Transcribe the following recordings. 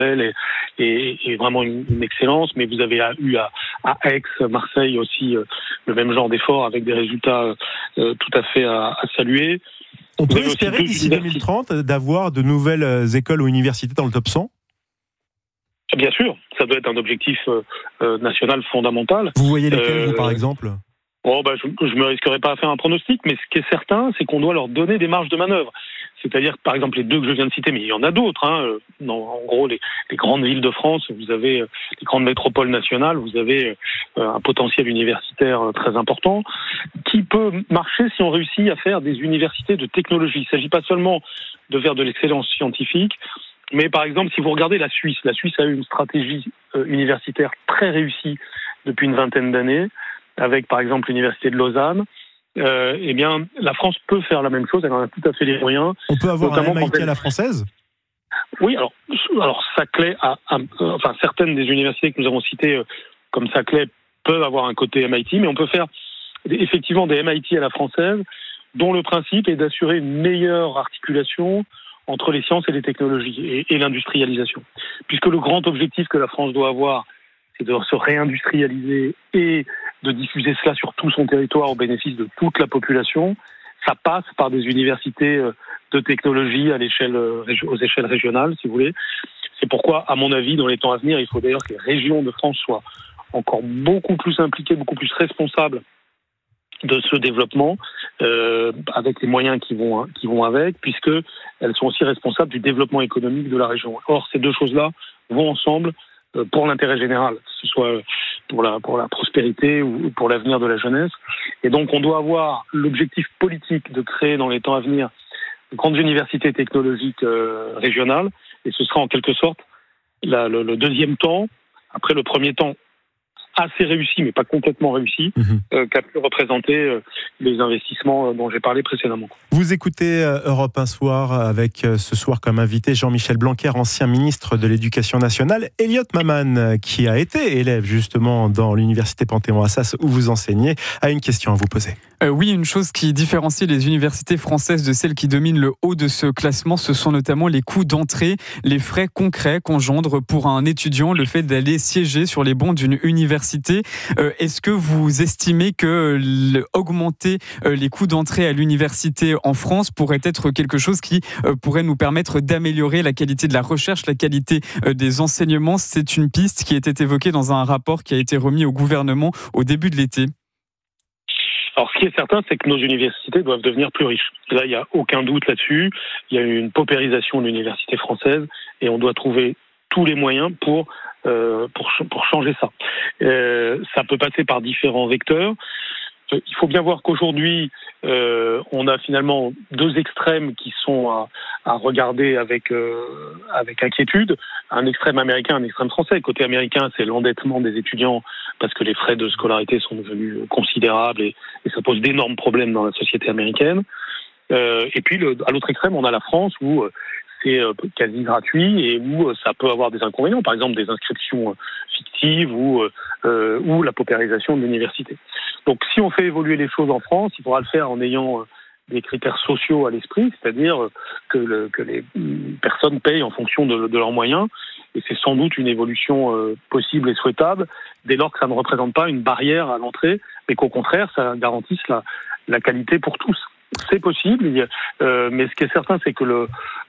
est vraiment une excellence, mais vous avez eu à Aix, Marseille aussi le même genre d'effort avec des résultats tout à fait à saluer. On peut espérer d'ici 2030 d'avoir de nouvelles écoles ou universités dans le top 100 ? Bien sûr, ça doit être un objectif national fondamental. Vous voyez lesquels, vous, par exemple ? Je me risquerai pas à faire un pronostic, mais ce qui est certain, c'est qu'on doit leur donner des marges de manœuvre. C'est-à-dire, par exemple, les deux que je viens de citer, mais il y en a d'autres. En gros, les grandes villes de France, vous avez les grandes métropoles nationales, vous avez un potentiel universitaire très important qui peut marcher si on réussit à faire des universités de technologie. Il ne s'agit pas seulement de faire de l'excellence scientifique, mais par exemple, si vous regardez la Suisse a eu une stratégie universitaire très réussie depuis une vingtaine d'années, avec par exemple l'université de Lausanne. La France peut faire la même chose, elle en a tout à fait les moyens. On peut avoir un MIT à la française ? Oui, alors Saclay certaines des universités que nous avons citées comme Saclay peuvent avoir un côté MIT, mais on peut faire effectivement des MIT à la française, dont le principe est d'assurer une meilleure articulation entre les sciences et les technologies et l'industrialisation. Puisque le grand objectif que la France doit avoir, c'est de se réindustrialiser et de diffuser cela sur tout son territoire au bénéfice de toute la population, ça passe par des universités de technologie aux échelles régionales, si vous voulez. C'est pourquoi, à mon avis, dans les temps à venir, il faut d'ailleurs que les régions de France soient encore beaucoup plus impliquées, beaucoup plus responsables de ce développement, avec les moyens qui vont avec, puisque elles sont aussi responsables du développement économique de la région. Or, ces deux choses-là vont ensemble pour l'intérêt général, que ce soit pour la prospérité ou pour l'avenir de la jeunesse. Et donc, on doit avoir l'objectif politique de créer dans les temps à venir de grandes universités technologiques régionales, et ce sera en quelque sorte le deuxième temps, après le premier temps assez réussi, mais pas complètement réussi, qu'a pu représenter les investissements dont j'ai parlé précédemment. Vous écoutez Europe 1 Soir avec ce soir comme invité Jean-Michel Blanquer, ancien ministre de l'Éducation nationale, Elliot Maman, qui a été élève justement dans l'université Panthéon-Assas où vous enseignez, a une question à vous poser. Oui, une chose qui différencie les universités françaises de celles qui dominent le haut de ce classement, ce sont notamment les coûts d'entrée, les frais concrets qu'engendre pour un étudiant le fait d'aller siéger sur les bancs d'une université. Est-ce que vous estimez que augmenter les coûts d'entrée à l'université en France pourrait être quelque chose qui pourrait nous permettre d'améliorer la qualité de la recherche, la qualité des enseignements ? C'est une piste qui était évoquée dans un rapport qui a été remis au gouvernement au début de l'été. Alors, ce qui est certain, c'est que nos universités doivent devenir plus riches. Là, il n'y a aucun doute là-dessus. Il y a une paupérisation de l'université française et on doit trouver tous les moyens pour changer ça. Ça peut passer par différents vecteurs. Il faut bien voir qu'aujourd'hui, on a finalement deux extrêmes qui sont à regarder avec inquiétude. Un extrême américain, un extrême français. Côté américain, c'est l'endettement des étudiants parce que les frais de scolarité sont devenus considérables et ça pose d'énormes problèmes dans la société américaine. Et puis, à l'autre extrême, on a la France où c'est quasi gratuit et où ça peut avoir des inconvénients, par exemple des inscriptions fictives ou la paupérisation de l'université. Donc si on fait évoluer les choses en France, il faudra le faire en ayant des critères sociaux à l'esprit, c'est-à-dire que les personnes payent en fonction de leurs moyens, et c'est sans doute une évolution possible et souhaitable, dès lors que ça ne représente pas une barrière à l'entrée, mais qu'au contraire, ça garantisse la qualité pour tous. C'est possible, mais ce qui est certain, c'est que le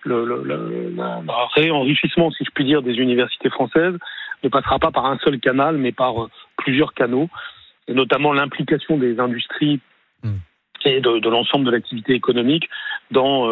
réenrichissement, si je puis dire, des universités françaises ne passera pas par un seul canal, mais par plusieurs canaux, et notamment l'implication des industries et de l'ensemble de l'activité économique dans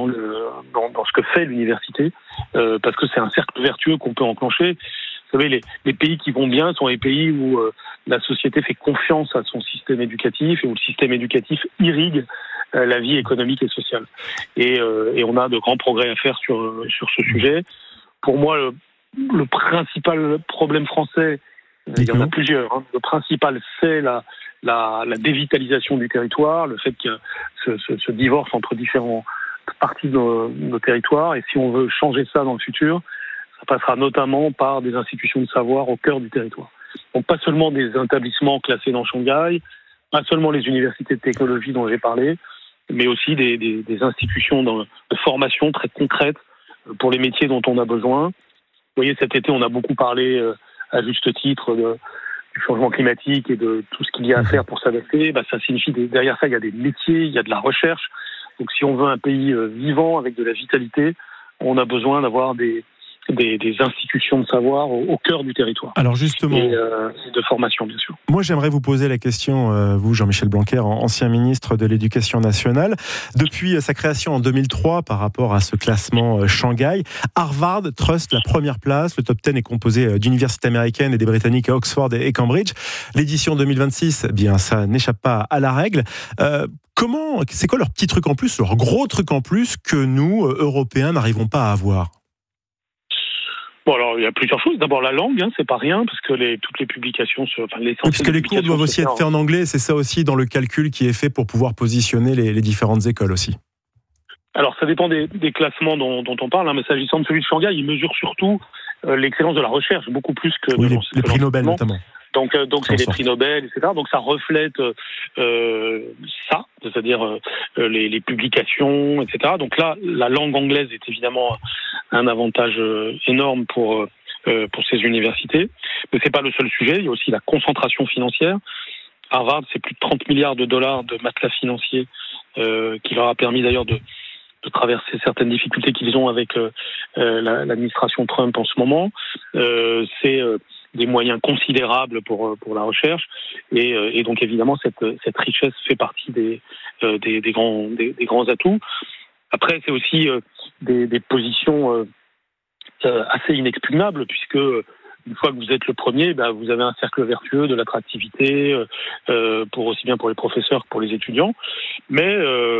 ce que fait l'université, parce que c'est un cercle vertueux qu'on peut enclencher. Vous savez, les pays qui vont bien sont les pays où la société fait confiance à son système éducatif et où le système éducatif irrigue la vie économique et sociale. Et on a de grands progrès à faire sur ce sujet. Pour moi, le principal problème français, il y en a plusieurs. Le principal, c'est la dévitalisation du territoire, le fait qu'il y a ce divorce entre différentes parties de nos territoires. Et si on veut changer ça dans le futur, ça passera notamment par des institutions de savoir au cœur du territoire. Donc pas seulement des établissements classés dans Shanghai, pas seulement les universités de technologie dont j'ai parlé, mais aussi des institutions de formation très concrètes pour les métiers dont on a besoin. voyez, cet été, on a beaucoup parlé, à juste titre, du changement climatique et de tout ce qu'il y a à faire pour s'adapter. Ça signifie que derrière ça, il y a des métiers, il y a de la recherche. Donc si on veut un pays vivant, avec de la vitalité, on a besoin d'avoir des institutions de savoir au cœur du territoire. Alors justement, et de formation, bien sûr. Moi, j'aimerais vous poser la question, vous, Jean-Michel Blanquer, ancien ministre de l'Éducation nationale. Depuis sa création en 2003, par rapport à ce classement Shanghai, Harvard truste la première place. Le top 10 est composé d'universités américaines et des Britanniques à Oxford et Cambridge. L'édition 2026, ça n'échappe pas à la règle. C'est quoi leur petit truc en plus, leur gros truc en plus que nous, Européens, n'arrivons pas à avoir ? Bon, alors, il y a plusieurs choses. D'abord, la langue, c'est pas rien, parce que toutes les publications, puisque les cours doivent aussi être faits en anglais, c'est ça aussi dans le calcul qui est fait pour pouvoir positionner les différentes écoles aussi. Alors, ça dépend des classements dont on parle, mais s'agissant de celui de Shanghai, il mesure surtout l'excellence de la recherche, beaucoup plus que les prix Nobel notamment. Donc c'est les prix Nobel, etc. Donc ça reflète ça, c'est-à-dire les publications, etc. Donc là, la langue anglaise est évidemment un avantage énorme pour ces universités. Mais c'est pas le seul sujet. Il y a aussi la concentration financière. Harvard, c'est plus de 30 milliards de dollars de matelas financiers qui leur a permis d'ailleurs de traverser certaines difficultés qu'ils ont avec l'administration Trump en ce moment. C'est des moyens considérables pour la recherche et donc évidemment cette richesse fait partie des grands atouts. Après, c'est aussi des positions assez inexpugnables, puisque une fois que vous êtes le premier, vous avez un cercle vertueux de l'attractivité, aussi bien pour les professeurs que pour les étudiants. Mais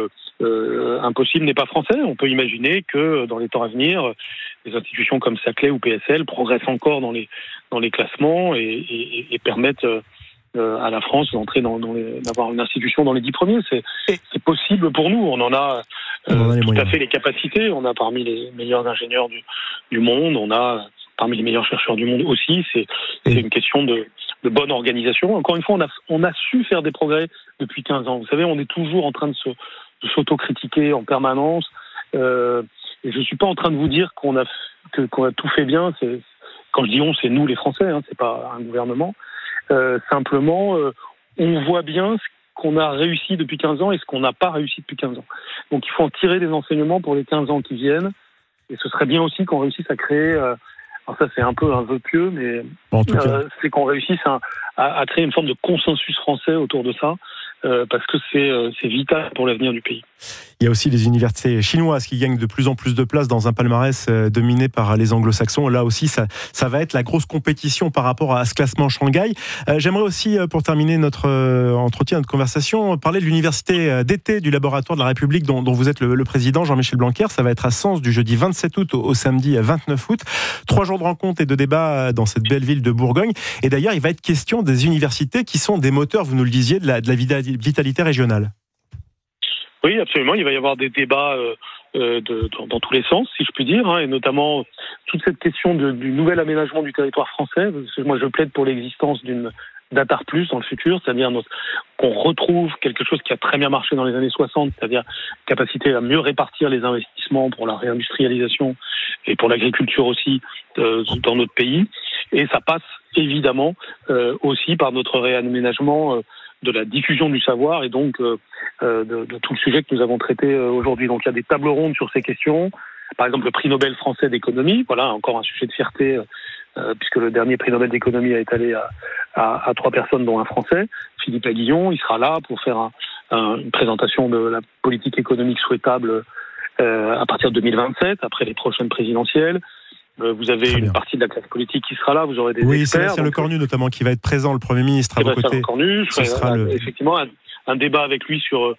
impossible n'est pas français. On peut imaginer que dans les temps à venir, des institutions comme Saclay ou PSL progressent encore dans les classements et permettent à la France d'entrer d'avoir une institution dans les 10 premiers. C'est possible pour nous. On en a tout à fait les capacités. On a parmi les meilleurs ingénieurs du monde. On a parmi les meilleurs chercheurs du monde aussi. C'est une question de bonne organisation. Encore une fois, on a su faire des progrès depuis 15 ans. Vous savez, on est toujours en train de s'autocritiquer en permanence. Et je ne suis pas en train de vous dire qu'on a tout fait bien. Quand je dis on, c'est nous les Français, c'est pas un gouvernement. Simplement, on voit bien ce qu'on a réussi depuis 15 ans et ce qu'on n'a pas réussi depuis 15 ans. Donc il faut en tirer des enseignements pour les 15 ans qui viennent. Et ce serait bien aussi qu'on réussisse à créer... alors ça, c'est un peu un vœu pieux, mais c'est qu'on réussisse à créer une forme de consensus français autour de ça, parce que c'est vital pour l'avenir du pays. Il y a aussi les universités chinoises qui gagnent de plus en plus de place dans un palmarès dominé par les anglo-saxons. Là aussi, ça va être la grosse compétition par rapport à ce classement Shanghai. J'aimerais aussi, pour terminer notre entretien, notre conversation, parler de l'université d'été du laboratoire de la République dont vous êtes le président, Jean-Michel Blanquer. Ça va être à Sens du jeudi 27 août au samedi 29 août. 3 jours de rencontres et de débats dans cette belle ville de Bourgogne. Et d'ailleurs, il va être question des universités qui sont des moteurs, vous nous le disiez, de la vitalité régionale. Oui, absolument. Il va y avoir des débats dans tous les sens, si je puis dire, et notamment toute cette question du nouvel aménagement du territoire français. Parce que moi, je plaide pour l'existence d'une Datar Plus dans le futur, c'est-à-dire qu'on retrouve quelque chose qui a très bien marché dans les années 60, c'est-à-dire capacité à mieux répartir les investissements pour la réindustrialisation et pour l'agriculture aussi dans notre pays. Et ça passe évidemment aussi par notre réaménagement de la diffusion du savoir et donc de tout le sujet que nous avons traité aujourd'hui. Donc il y a des tables rondes sur ces questions. Par exemple, le prix Nobel français d'économie, voilà encore un sujet de fierté, puisque le dernier prix Nobel d'économie est allé à 3 personnes, dont un Français, Philippe Aguillon. Il sera là pour faire une présentation de la politique économique souhaitable à partir de 2027, après les prochaines présidentielles. Vous avez une partie de la classe politique qui sera là, vous aurez des experts. Oui, Sébastien Lecornu notamment qui va être présent, le Premier ministre à vos côtés. Lecornu, je ferai effectivement un débat avec lui sur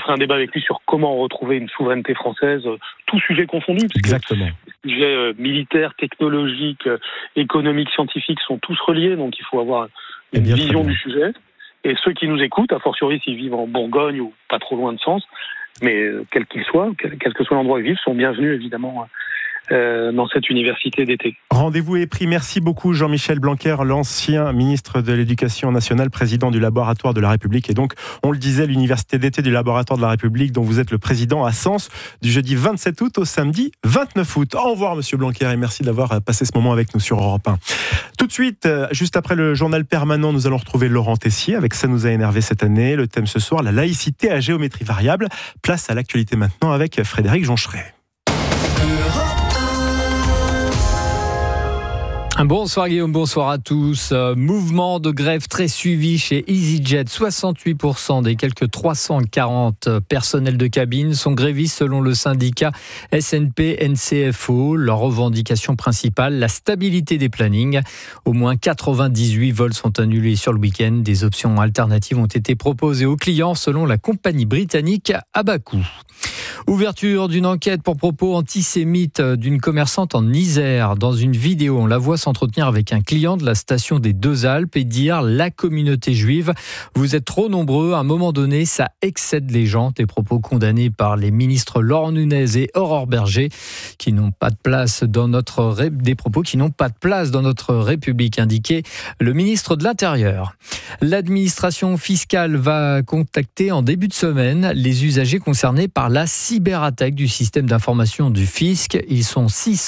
comment retrouver une souveraineté française, tout sujet confondu. Exactement. Les sujets militaires, technologiques, économiques, scientifiques sont tous reliés, donc il faut avoir une vision du sujet. Et ceux qui nous écoutent, a fortiori s'ils vivent en Bourgogne ou pas trop loin de Sens, mais quel qu'il soit, quel que soit l'endroit où ils vivent, sont bienvenus évidemment dans cette université d'été. Rendez-vous est pris. Merci beaucoup Jean-Michel Blanquer, l'ancien ministre de l'Éducation nationale, président du Laboratoire de la République. Et donc, on le disait, l'université d'été du Laboratoire de la République, dont vous êtes le président à Sens, du jeudi 27 août au samedi 29 août. Au revoir Monsieur Blanquer et merci d'avoir passé ce moment avec nous sur Europe 1. Tout de suite, juste après le journal permanent, nous allons retrouver Laurent Tessier avec Ça nous a énervé cette année. Le thème ce soir, la laïcité à géométrie variable. Place à l'actualité maintenant avec Frédéric Joncheret. Bonsoir Guillaume, bonsoir à tous. Mouvement de grève très suivi chez EasyJet. 68% des quelques 340 personnels de cabine sont grévistes selon le syndicat SNP-NCFO. Leur revendication principale, la stabilité des plannings. Au moins 98 vols sont annulés sur le week-end. Des options alternatives ont été proposées aux clients selon la compagnie britannique Abaco. Ouverture d'une enquête pour propos antisémites d'une commerçante en Isère. Dans une vidéo, on la voit s'entretenir avec un client de la station des Deux Alpes et dire « La communauté juive, vous êtes trop nombreux, à un moment donné, ça excède les gens ». Des propos condamnés par les ministres Laurent Nunez et Aurore Berger, qui n'ont pas de place dans notre des propos qui n'ont pas de place dans notre République, indiquait le ministre de l'Intérieur. L'administration fiscale va contacter en début de semaine les usagers concernés par la cyberattaque du système d'information du fisc. Ils sont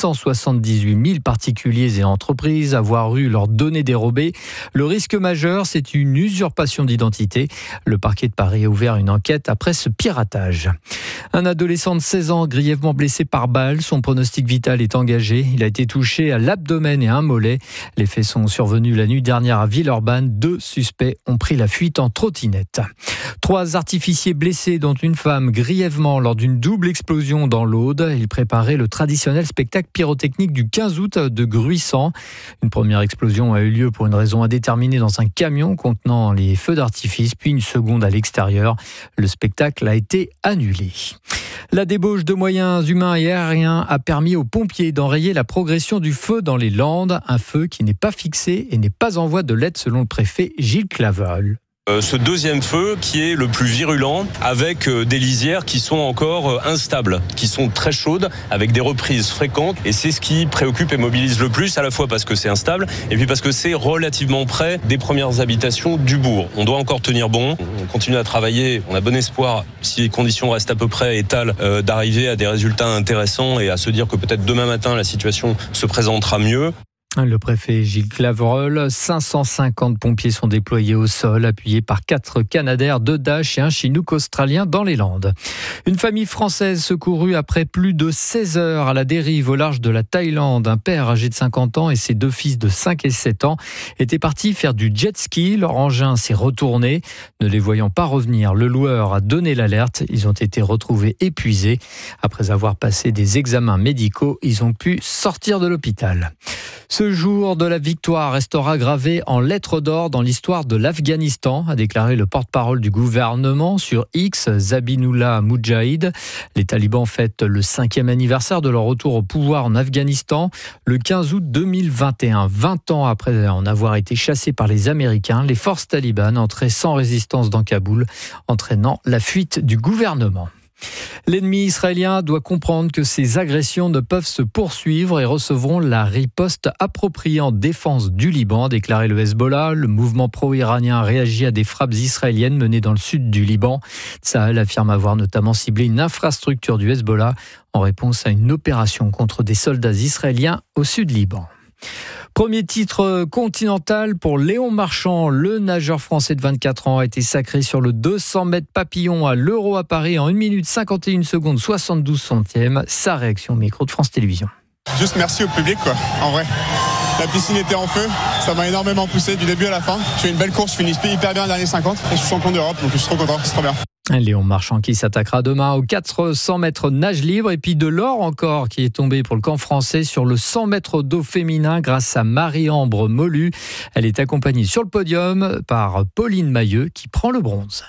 678 000 particuliers et entreprises à avoir eu leurs données dérobées. Le risque majeur, c'est une usurpation d'identité. Le parquet de Paris a ouvert une enquête après ce piratage. Un adolescent de 16 ans grièvement blessé par balle. Son pronostic vital est engagé. Il a été touché à l'abdomen et à un mollet. Les faits sont survenus la nuit dernière à Villeurbanne. 2 suspects ont pris la fuite en trottinette. 3 artificiers blessés, dont une femme grièvement lors d'une double explosion dans l'Aude. Ils préparaient le traditionnel spectacle pyrotechnique du 15 août de Gruissant. Une première explosion a eu lieu pour une raison indéterminée dans un camion contenant les feux d'artifice, puis une seconde à l'extérieur. Le spectacle a été annulé. La débauche de moyens humains et aériens a permis aux pompiers d'enrayer la progression du feu dans les Landes. Un feu qui n'est pas fixé et n'est pas en voie de l'être selon le préfet Gilles Claveol. Ce deuxième feu qui est le plus virulent, avec des lisières qui sont encore instables, qui sont très chaudes, avec des reprises fréquentes, et c'est ce qui préoccupe et mobilise le plus, à la fois parce que c'est instable et puis parce que c'est relativement près des premières habitations du bourg. On doit encore tenir bon, on continue à travailler, on a bon espoir, si les conditions restent à peu près étales, d'arriver à des résultats intéressants et à se dire que peut-être demain matin la situation se présentera mieux. Le préfet Gilles Claverol, 550 pompiers sont déployés au sol, appuyés par 4 Canadair, 2 Dash et un Chinook australien dans les Landes. Une famille française secourue après plus de 16 heures à la dérive au large de la Thaïlande. Un père âgé de 50 ans et ses 2 fils de 5 et 7 ans étaient partis faire du jet ski. Leur engin s'est retourné. Ne les voyant pas revenir, le loueur a donné l'alerte. Ils ont été retrouvés épuisés. Après avoir passé des examens médicaux, ils ont pu sortir de l'hôpital. Ce jour de la victoire restera gravé en lettres d'or dans l'histoire de l'Afghanistan, a déclaré le porte-parole du gouvernement sur X, Zabihullah Mujahid. Les talibans fêtent le 5e anniversaire de leur retour au pouvoir en Afghanistan le 15 août 2021. 20 ans après en avoir été chassés par les Américains, les forces talibanes entraient sans résistance dans Kaboul, entraînant la fuite du gouvernement. L'ennemi israélien doit comprendre que ces agressions ne peuvent se poursuivre et recevront la riposte appropriée en défense du Liban, a déclaré le Hezbollah. Le mouvement pro-iranien réagit à des frappes israéliennes menées dans le sud du Liban. Tsahal affirme avoir notamment ciblé une infrastructure du Hezbollah en réponse à une opération contre des soldats israéliens au sud Liban. Premier titre continental pour Léon Marchand. Le nageur français de 24 ans a été sacré sur le 200 mètres papillon à l'Euro à Paris en 1 minute 51 secondes 72 centièmes. Sa réaction au micro de France Télévisions. Juste merci au public, quoi. En vrai, la piscine était en feu, ça m'a énormément poussé du début à la fin. Je fais une belle course, je finis hyper bien dernier 50 et je suis champion d'Europe, donc je suis trop content, c'est trop bien. Léon Marchand qui s'attaquera demain aux 400 mètres nage libre et puis de l'or encore qui est tombé pour le camp français sur le 100 mètres d'eau féminin grâce à Marie-Ambre Molu. Elle est accompagnée sur le podium par Pauline Mailleux qui prend le bronze.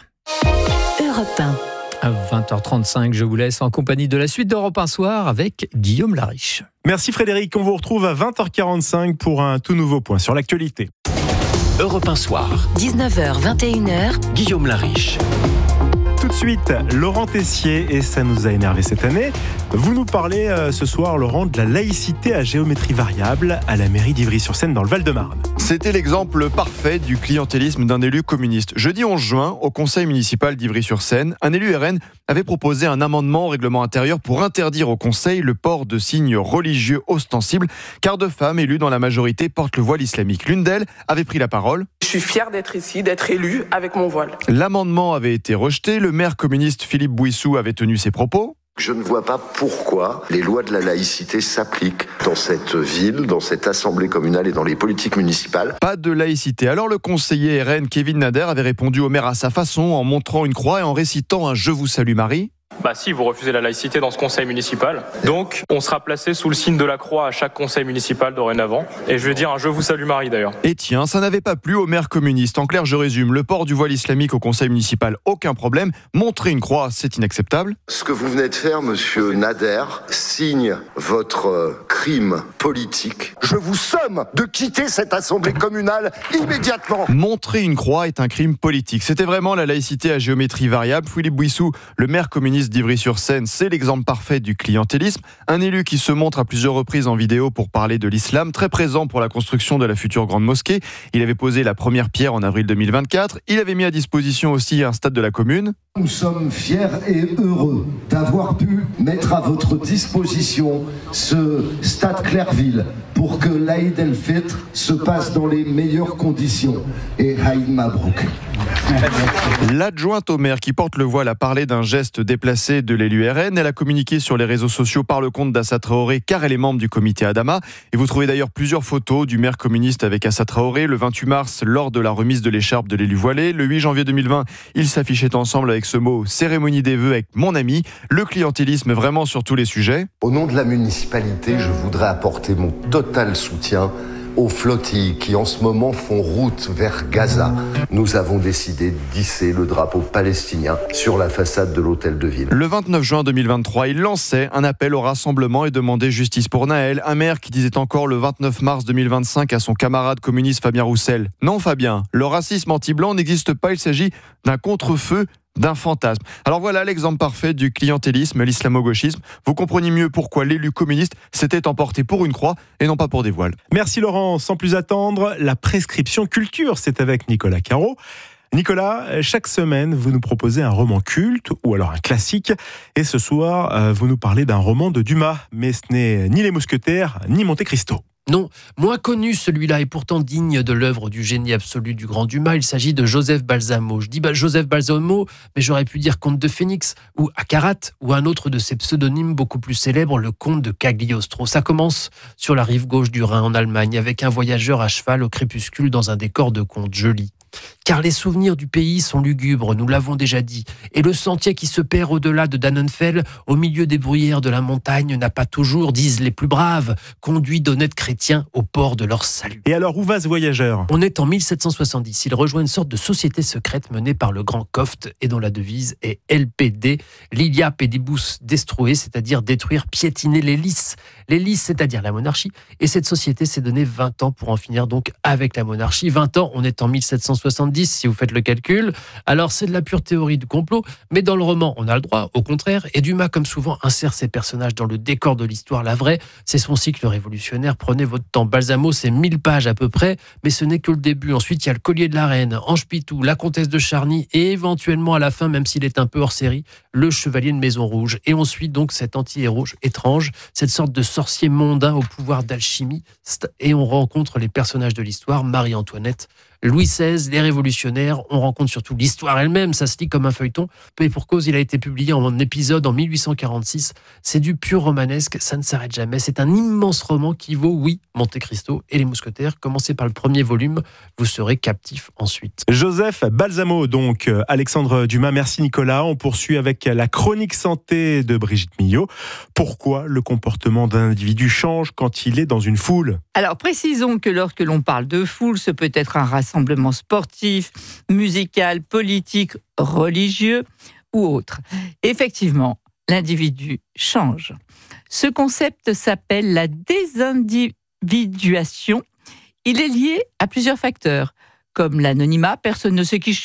Europe 1. À 20h35, je vous laisse en compagnie de la suite d'Europe 1 Soir avec Guillaume Lariche. Merci Frédéric, on vous retrouve à 20h45 pour un tout nouveau point sur l'actualité. Europe 1 Soir. 19h, 21h. Guillaume Lariche. Tout de suite, Laurent Tessier, et ça nous a énervé cette année. Vous nous parlez ce soir, Laurent, de la laïcité à géométrie variable à la mairie d'Ivry-sur-Seine dans le Val-de-Marne. C'était l'exemple parfait du clientélisme d'un élu communiste. Jeudi 11 juin, au conseil municipal d'Ivry-sur-Seine, un élu RN avait proposé un amendement au règlement intérieur pour interdire au conseil le port de signes religieux ostensibles, car 2 femmes élues dans la majorité portent le voile islamique. L'une d'elles avait pris la parole. Je suis fière d'être ici, d'être élue avec mon voile. L'amendement avait été rejeté. Le maire communiste Philippe Bouissou avait tenu ses propos. Je ne vois pas pourquoi les lois de la laïcité s'appliquent dans cette ville, dans cette assemblée communale et dans les politiques municipales. Pas de laïcité. Alors le conseiller RN Kevin Nader avait répondu au maire à sa façon en montrant une croix et en récitant un « Je vous salue Marie ». Si, vous refusez la laïcité dans ce conseil municipal. Donc, on sera placé sous le signe de la croix à chaque conseil municipal dorénavant. Et je vais dire un « Je vous salue Marie » d'ailleurs. Et tiens, ça n'avait pas plu au maire communiste. En clair, je résume, le port du voile islamique au conseil municipal, aucun problème. Montrer une croix, c'est inacceptable. Ce que vous venez de faire, monsieur Nader, signe votre crime politique. Je vous somme de quitter cette assemblée communale immédiatement. Montrer une croix est un crime politique. C'était vraiment la laïcité à géométrie variable. Philippe Bouissou, le maire communiste d'Ivry-sur-Seine, c'est l'exemple parfait du clientélisme. Un élu qui se montre à plusieurs reprises en vidéo pour parler de l'islam, très présent pour la construction de la future grande mosquée. Il avait posé la première pierre en avril 2024. Il avait mis à disposition aussi un stade de la commune. Nous sommes fiers et heureux d'avoir pu mettre à votre disposition ce stade Clairville pour que l'Aïd el-Fitr se passe dans les meilleures conditions. Et Haïd Mabrouk. L'adjointe au maire qui porte le voile a parlé d'un geste déplacé de l'élu RN. Elle a communiqué sur les réseaux sociaux par le compte d'Assa Traoré car elle est membre du comité Adama. Et vous trouvez d'ailleurs plusieurs photos du maire communiste avec Assa Traoré le 28 mars lors de la remise de l'écharpe de l'élu voilé. Le 8 janvier 2020, ils s'affichaient ensemble avec ce mot « cérémonie des vœux avec mon ami ». Le clientélisme vraiment sur tous les sujets. Au nom de la municipalité, je voudrais apporter mon total soutien aux flottilles qui en ce moment font route vers Gaza. Nous avons décidé d'hisser le drapeau palestinien sur la façade de l'hôtel de ville. Le 29 juin 2023, il lançait un appel au rassemblement et demandait justice pour Naël, un maire qui disait encore le 29 mars 2025 à son camarade communiste Fabien Roussel. Non Fabien, le racisme anti-blanc n'existe pas, il s'agit d'un contre-feu, d'un fantasme. Alors voilà l'exemple parfait du clientélisme, l'islamo-gauchisme. Vous comprenez mieux pourquoi l'élu communiste s'était emporté pour une croix et non pas pour des voiles. Merci Laurent. Sans plus attendre, la prescription culture, c'est avec Nicolas Caro. Nicolas, chaque semaine, vous nous proposez un roman culte ou alors un classique. Et ce soir, vous nous parlez d'un roman de Dumas. Mais ce n'est ni Les Mousquetaires, ni Monte Cristo. Non, moins connu celui-là et pourtant digne de l'œuvre du génie absolu du grand Dumas. Il s'agit de Joseph Balsamo. Je dis Joseph Balsamo, mais j'aurais pu dire Comte de Phénix ou Acarat ou un autre de ses pseudonymes beaucoup plus célèbres, le comte de Cagliostro. Ça commence sur la rive gauche du Rhin en Allemagne avec un voyageur à cheval au crépuscule dans un décor de conte joli. Car les souvenirs du pays sont lugubres, nous l'avons déjà dit, et le sentier qui se perd au-delà de Dannenfeld, au milieu des bruyères de la montagne, n'a pas toujours, disent les plus braves, conduit d'honnêtes chrétiens au port de leur salut. Et alors, où va ce voyageur ? On est en 1770, il rejoint une sorte de société secrète menée par le grand Koft et dont la devise est LPD, Lilia Pedibus Destruer, c'est-à-dire détruire, piétiner les lices. Les lices, c'est-à-dire la monarchie, et cette société s'est donné 20 ans pour en finir donc avec la monarchie. 20 ans, on est en 1770, si vous faites le calcul. Alors c'est de la pure théorie du complot, mais dans le roman, on a le droit, au contraire, et Dumas, comme souvent, insère ses personnages dans le décor de l'histoire. La vraie, c'est son cycle révolutionnaire. Prenez votre temps. Balsamo, c'est 1000 pages à peu près, mais ce n'est que le début. Ensuite, il y a le collier de la reine, Ange Pitou, la comtesse de Charny, et éventuellement, à la fin, même s'il est un peu hors série, le chevalier de Maison Rouge. Et on suit donc cet anti-héros étrange, cette sorte de sorcier mondain au pouvoir d'alchimie, et on rencontre les personnages de l'histoire, Marie-Antoinette, Louis XVI, les révolutionnaires, on rencontre surtout l'histoire elle-même, ça se lit comme un feuilleton, et pour cause, il a été publié en épisode en 1846, c'est du pur romanesque, ça ne s'arrête jamais, c'est un immense roman qui vaut, oui, Monte Cristo et les Mousquetaires, commencez par le premier volume, vous serez captif ensuite. Joseph Balsamo, donc Alexandre Dumas, merci Nicolas, on poursuit avec la chronique santé de Brigitte Millot. Pourquoi le comportement d'un individu change quand il est dans une foule ? Alors précisons que lorsque l'on parle de foule, ce peut être un rassemblement sportif, musical, politique, religieux ou autre. Effectivement, l'individu change. Ce concept s'appelle la désindividuation. Il est lié à plusieurs facteurs, comme l'anonymat, personne ne sait qui je suis.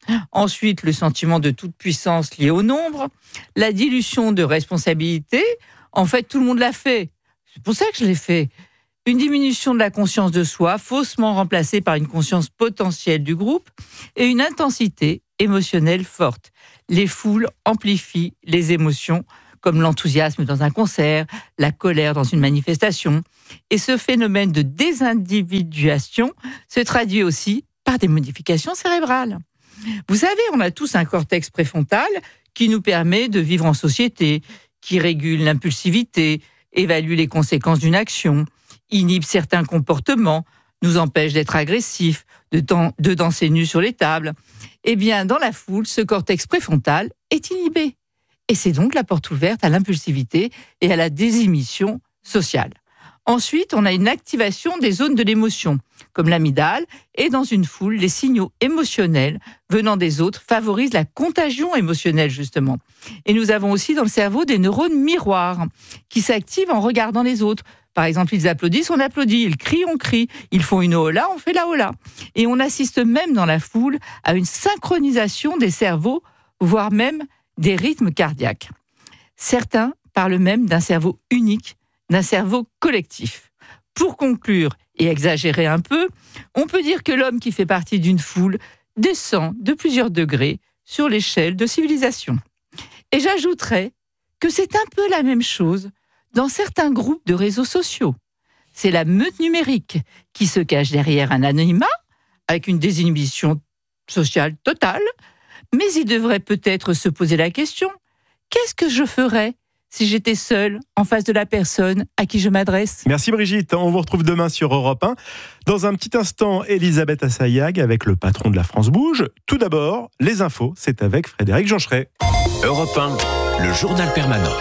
Ensuite, le sentiment de toute puissance lié au nombre. La dilution de responsabilité. En fait, tout le monde l'a fait. C'est pour ça que je l'ai fait. Une diminution de la conscience de soi, faussement remplacée par une conscience potentielle du groupe, et une intensité émotionnelle forte. Les foules amplifient les émotions, comme l'enthousiasme dans un concert, la colère dans une manifestation. Et ce phénomène de désindividuation se traduit aussi par des modifications cérébrales. Vous savez, on a tous un cortex préfrontal qui nous permet de vivre en société, qui régule l'impulsivité, évalue les conséquences d'une action, inhibe certains comportements, nous empêche d'être agressifs, de danser nus sur les tables. Eh bien, dans la foule, ce cortex préfrontal est inhibé. Et c'est donc la porte ouverte à l'impulsivité et à la désinhibition sociale. Ensuite, on a une activation des zones de l'émotion, comme l'amygdale, et dans une foule, les signaux émotionnels venant des autres favorisent la contagion émotionnelle, justement. Et nous avons aussi dans le cerveau des neurones miroirs qui s'activent en regardant les autres. Par exemple, ils applaudissent, on applaudit, ils crient, on crie, ils font une hola, on fait la hola. Et on assiste même dans la foule à une synchronisation des cerveaux, voire même des rythmes cardiaques. Certains parlent même d'un cerveau unique, d'un cerveau collectif. Pour conclure et exagérer un peu, on peut dire que l'homme qui fait partie d'une foule descend de plusieurs degrés sur l'échelle de civilisation. Et j'ajouterais que c'est un peu la même chose dans certains groupes de réseaux sociaux. C'est la meute numérique qui se cache derrière un anonymat avec une désinhibition sociale totale, mais il devrait peut-être se poser la question, qu'est-ce que je ferais si j'étais seule en face de la personne à qui je m'adresse? Merci Brigitte, on vous retrouve demain sur Europe 1. Dans un petit instant, Elisabeth Assayag avec le patron de la France Bouge. Tout d'abord, les infos, c'est avec Frédéric Joncheret. Europe 1, le journal permanent.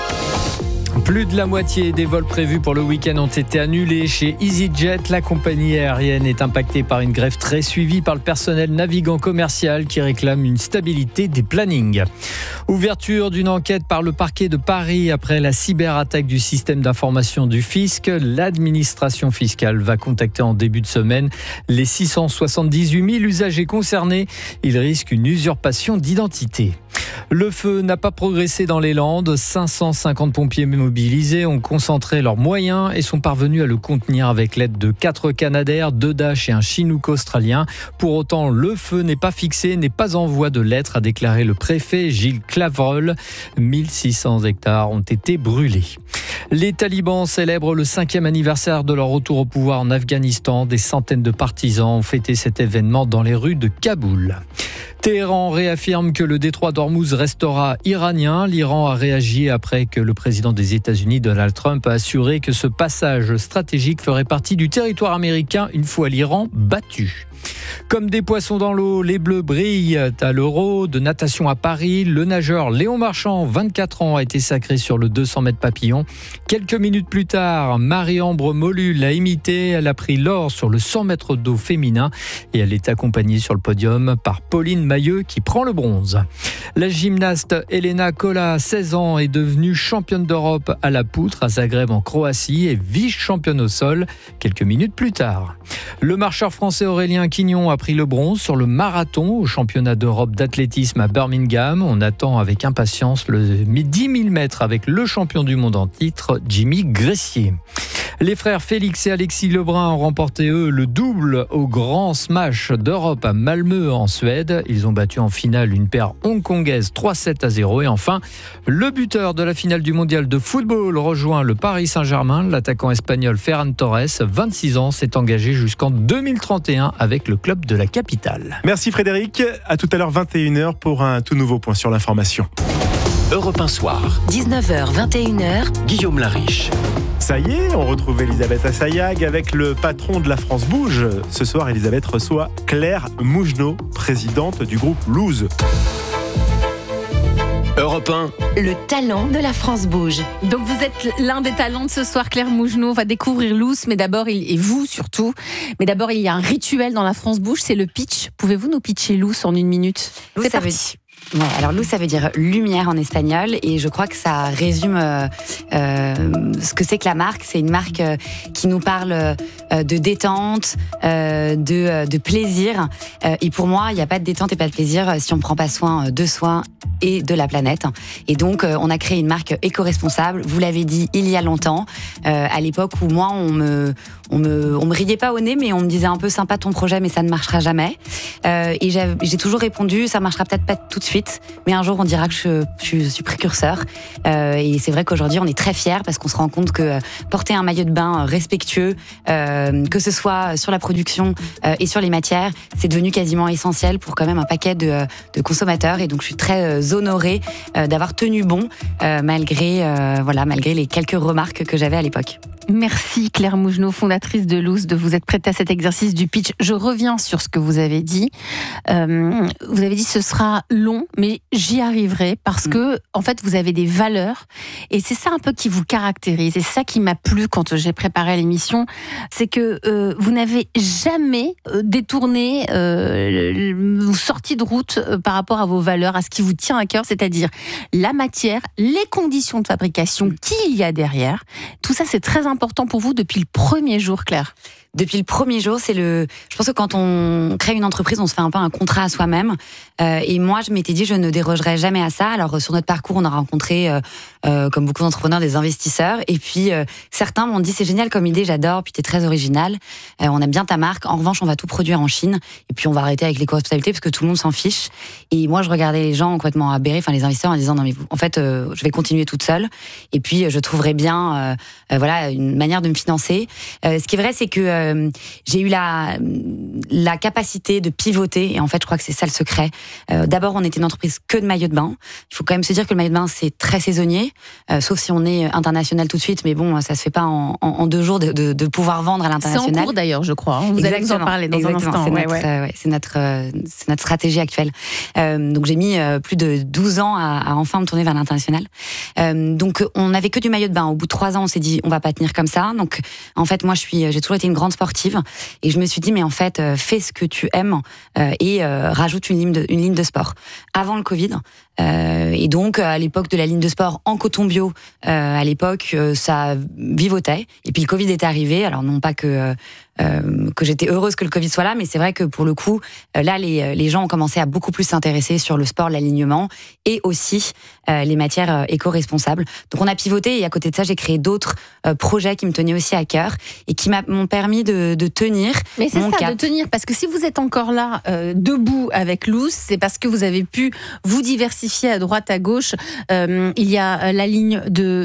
Plus de la moitié des vols prévus pour le week-end ont été annulés chez EasyJet. La compagnie aérienne est impactée par une grève très suivie par le personnel navigant commercial qui réclame une stabilité des plannings. Ouverture d'une enquête par le parquet de Paris après la cyberattaque du système d'information du fisc. L'administration fiscale va contacter en début de semaine les 678 000 usagers concernés. Ils risquent une usurpation d'identité. Le feu n'a pas progressé dans les Landes. 550 pompiers mobilisés ont concentré leurs moyens et sont parvenus à le contenir avec l'aide de 4 Canadair, 2 Dash et un Chinook australien. Pour autant, le feu n'est pas fixé, n'est pas en voie de l'être, a déclaré le préfet Gilles Clavreul. 1600 hectares ont été brûlés. Les talibans célèbrent le 5e anniversaire de leur retour au pouvoir en Afghanistan. Des centaines de partisans ont fêté cet événement dans les rues de Kaboul. Téhéran réaffirme que le détroit d'Ormuz restera iranien. L'Iran a réagi après que le président des États-Unis, Donald Trump, a assuré que ce passage stratégique ferait partie du territoire américain une fois l'Iran battu. Comme des poissons dans l'eau, les Bleus brillent à l'Euro de natation à Paris. Le nageur Léon Marchand, 24 ans, a été sacré sur le 200 mètres papillon. Quelques minutes plus tard, Marie-Ambre Molu l'a imité. Elle a pris l'or sur le 100 mètres d'eau féminin et elle est accompagnée sur le podium par Pauline Mailleux qui prend le bronze. La gymnaste Elena Kola, 16 ans, est devenue championne d'Europe à la poutre à Zagreb en Croatie et vice-championne au sol quelques minutes plus tard. Le marcheur français Aurélien Quignon a pris le bronze sur le marathon au championnat d'Europe d'athlétisme à Birmingham. On attend avec impatience le 10 000 mètres avec le champion du monde en titre, Jimmy Gressier. Les frères Félix et Alexis Lebrun ont remporté, eux, le double au Grand Smash d'Europe à Malmö en Suède. Ils ont battu en finale une paire hongkongaise 3-7-0. Et enfin, le buteur de la finale du mondial de football rejoint le Paris Saint-Germain. L'attaquant espagnol Ferran Torres, 26 ans, s'est engagé jusqu'en 2031 avec le club de la capitale. Merci Frédéric. À tout à l'heure 21h pour un tout nouveau point sur l'information. Europe 1 soir. 19h, 21h. Guillaume Lariche. Ça y est, on retrouve Elisabeth Assayag avec le patron de la France Bouge. Ce soir, Elisabeth reçoit Claire Mougenot, présidente du groupe Loose. Europe 1. Le talent de la France Bouge. Donc vous êtes l'un des talents de ce soir, Claire Mougenot. On va découvrir Loose, mais d'abord, et vous surtout, mais d'abord il y a un rituel dans la France Bouge, c'est le pitch. Pouvez-vous nous pitcher Loose en 1 minute? C'est parti. Ouais, alors luz, ça veut dire lumière en espagnol, et je crois que ça résume ce que c'est que la marque. C'est une marque qui nous parle de détente, de plaisir. Et pour moi, il n'y a pas de détente et pas de plaisir si on ne prend pas soin de soi et de la planète. Et donc, on a créé une marque éco-responsable. Vous l'avez dit il y a longtemps, à l'époque où moi, on me riait pas au nez, mais on me disait un peu sympa ton projet, mais ça ne marchera jamais. Et j'ai toujours répondu, ça marchera peut-être pas tout de suite, mais un jour on dira que je suis précurseur. Et c'est vrai qu'aujourd'hui on est très fiers parce qu'on se rend compte que porter un maillot de bain respectueux, que ce soit sur la production et sur les matières, c'est devenu quasiment essentiel pour quand même un paquet de consommateurs. Et donc je suis très honorée d'avoir tenu bon malgré les quelques remarques que j'avais à l'époque. Merci Claire Mougenot, fondatrice de luz, de vous être prête à cet exercice du pitch. Je reviens sur ce que vous avez dit. Vous avez dit ce sera long, mais j'y arriverai parce que, en fait, vous avez des valeurs et c'est ça un peu qui vous caractérise. Et c'est ça qui m'a plu quand j'ai préparé l'émission, c'est que vous n'avez jamais détourné ou sorti de route par rapport à vos valeurs, à ce qui vous tient à cœur, c'est-à-dire la matière, les conditions de fabrication qu'il y a derrière. Tout ça, c'est très important pour vous depuis le premier jour, Claire. Depuis le premier jour, je pense que quand on crée une entreprise, on se fait un peu un contrat à soi-même. Et moi, je m'étais dit, je ne dérogerai jamais à ça. Alors, sur notre parcours, on a rencontré, comme beaucoup d'entrepreneurs, des investisseurs. Et puis, certains m'ont dit, c'est génial comme idée, j'adore, puis t'es très original. On aime bien ta marque. En revanche, on va tout produire en Chine. Et puis, on va arrêter avec l'éco-responsabilité parce que tout le monde s'en fiche. Et moi, je regardais les gens complètement aberrés, enfin les investisseurs, en disant, non mais en fait, je vais continuer toute seule. Et puis, je trouverai bien, une manière de me financer. Ce qui est vrai, c'est que j'ai eu la capacité de pivoter, et en fait je crois que c'est ça le secret. D'abord, on était une entreprise que de maillots de bain. Il faut quand même se dire que le maillot de bain c'est très saisonnier, sauf si on est international tout de suite, mais bon, ça se fait pas en 2 jours de pouvoir vendre à l'international. C'est en cours d'ailleurs, je crois. Vous allez nous en parler dans un instant. C'est notre stratégie actuelle. Donc j'ai mis plus de 12 ans à enfin me tourner vers l'international. Donc on n'avait que du maillot de bain. Au bout de 3 ans, on s'est dit on va pas tenir comme ça. Donc en fait, moi j'ai toujours été une grande sportive, et je me suis dit mais en fait fais ce que tu aimes et rajoute une ligne de sport. Avant le Covid, et donc à l'époque de la ligne de sport en coton bio, à l'époque ça vivotait, et puis le Covid est arrivé. Alors non pas que j'étais heureuse que le Covid soit là, mais c'est vrai que pour le coup, là, les gens ont commencé à beaucoup plus s'intéresser sur le sport, l'alignement, et aussi les matières éco-responsables. Donc on a pivoté, et à côté de ça, j'ai créé d'autres projets qui me tenaient aussi à cœur, et qui m'ont permis de tenir. Mais c'est ça, cap. De tenir, parce que si vous êtes encore là, debout avec luz, c'est parce que vous avez pu vous diversifier à droite, à gauche. Il y a la ligne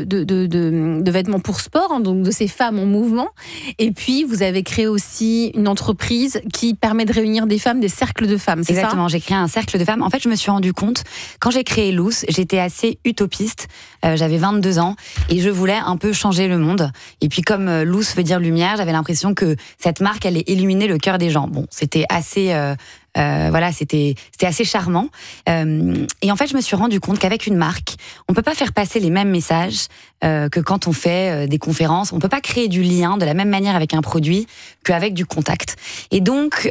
de vêtements pour sport, hein, donc de ces femmes en mouvement, et puis vous avez créé aussi une entreprise qui permet de réunir des femmes, des cercles de femmes, c'est ça ? Exactement, j'ai créé un cercle de femmes. En fait, je me suis rendu compte, quand j'ai créé luz, j'étais assez utopiste, j'avais 22 ans, et je voulais un peu changer le monde. Et puis comme luz veut dire lumière, j'avais l'impression que cette marque allait illuminer le cœur des gens. Bon, c'était assez... c'était assez charmant. Et en fait, je me suis rendu compte qu'avec une marque, on peut pas faire passer les mêmes messages que quand on fait des conférences. On peut pas créer du lien de la même manière avec un produit qu'avec du contact. Et donc,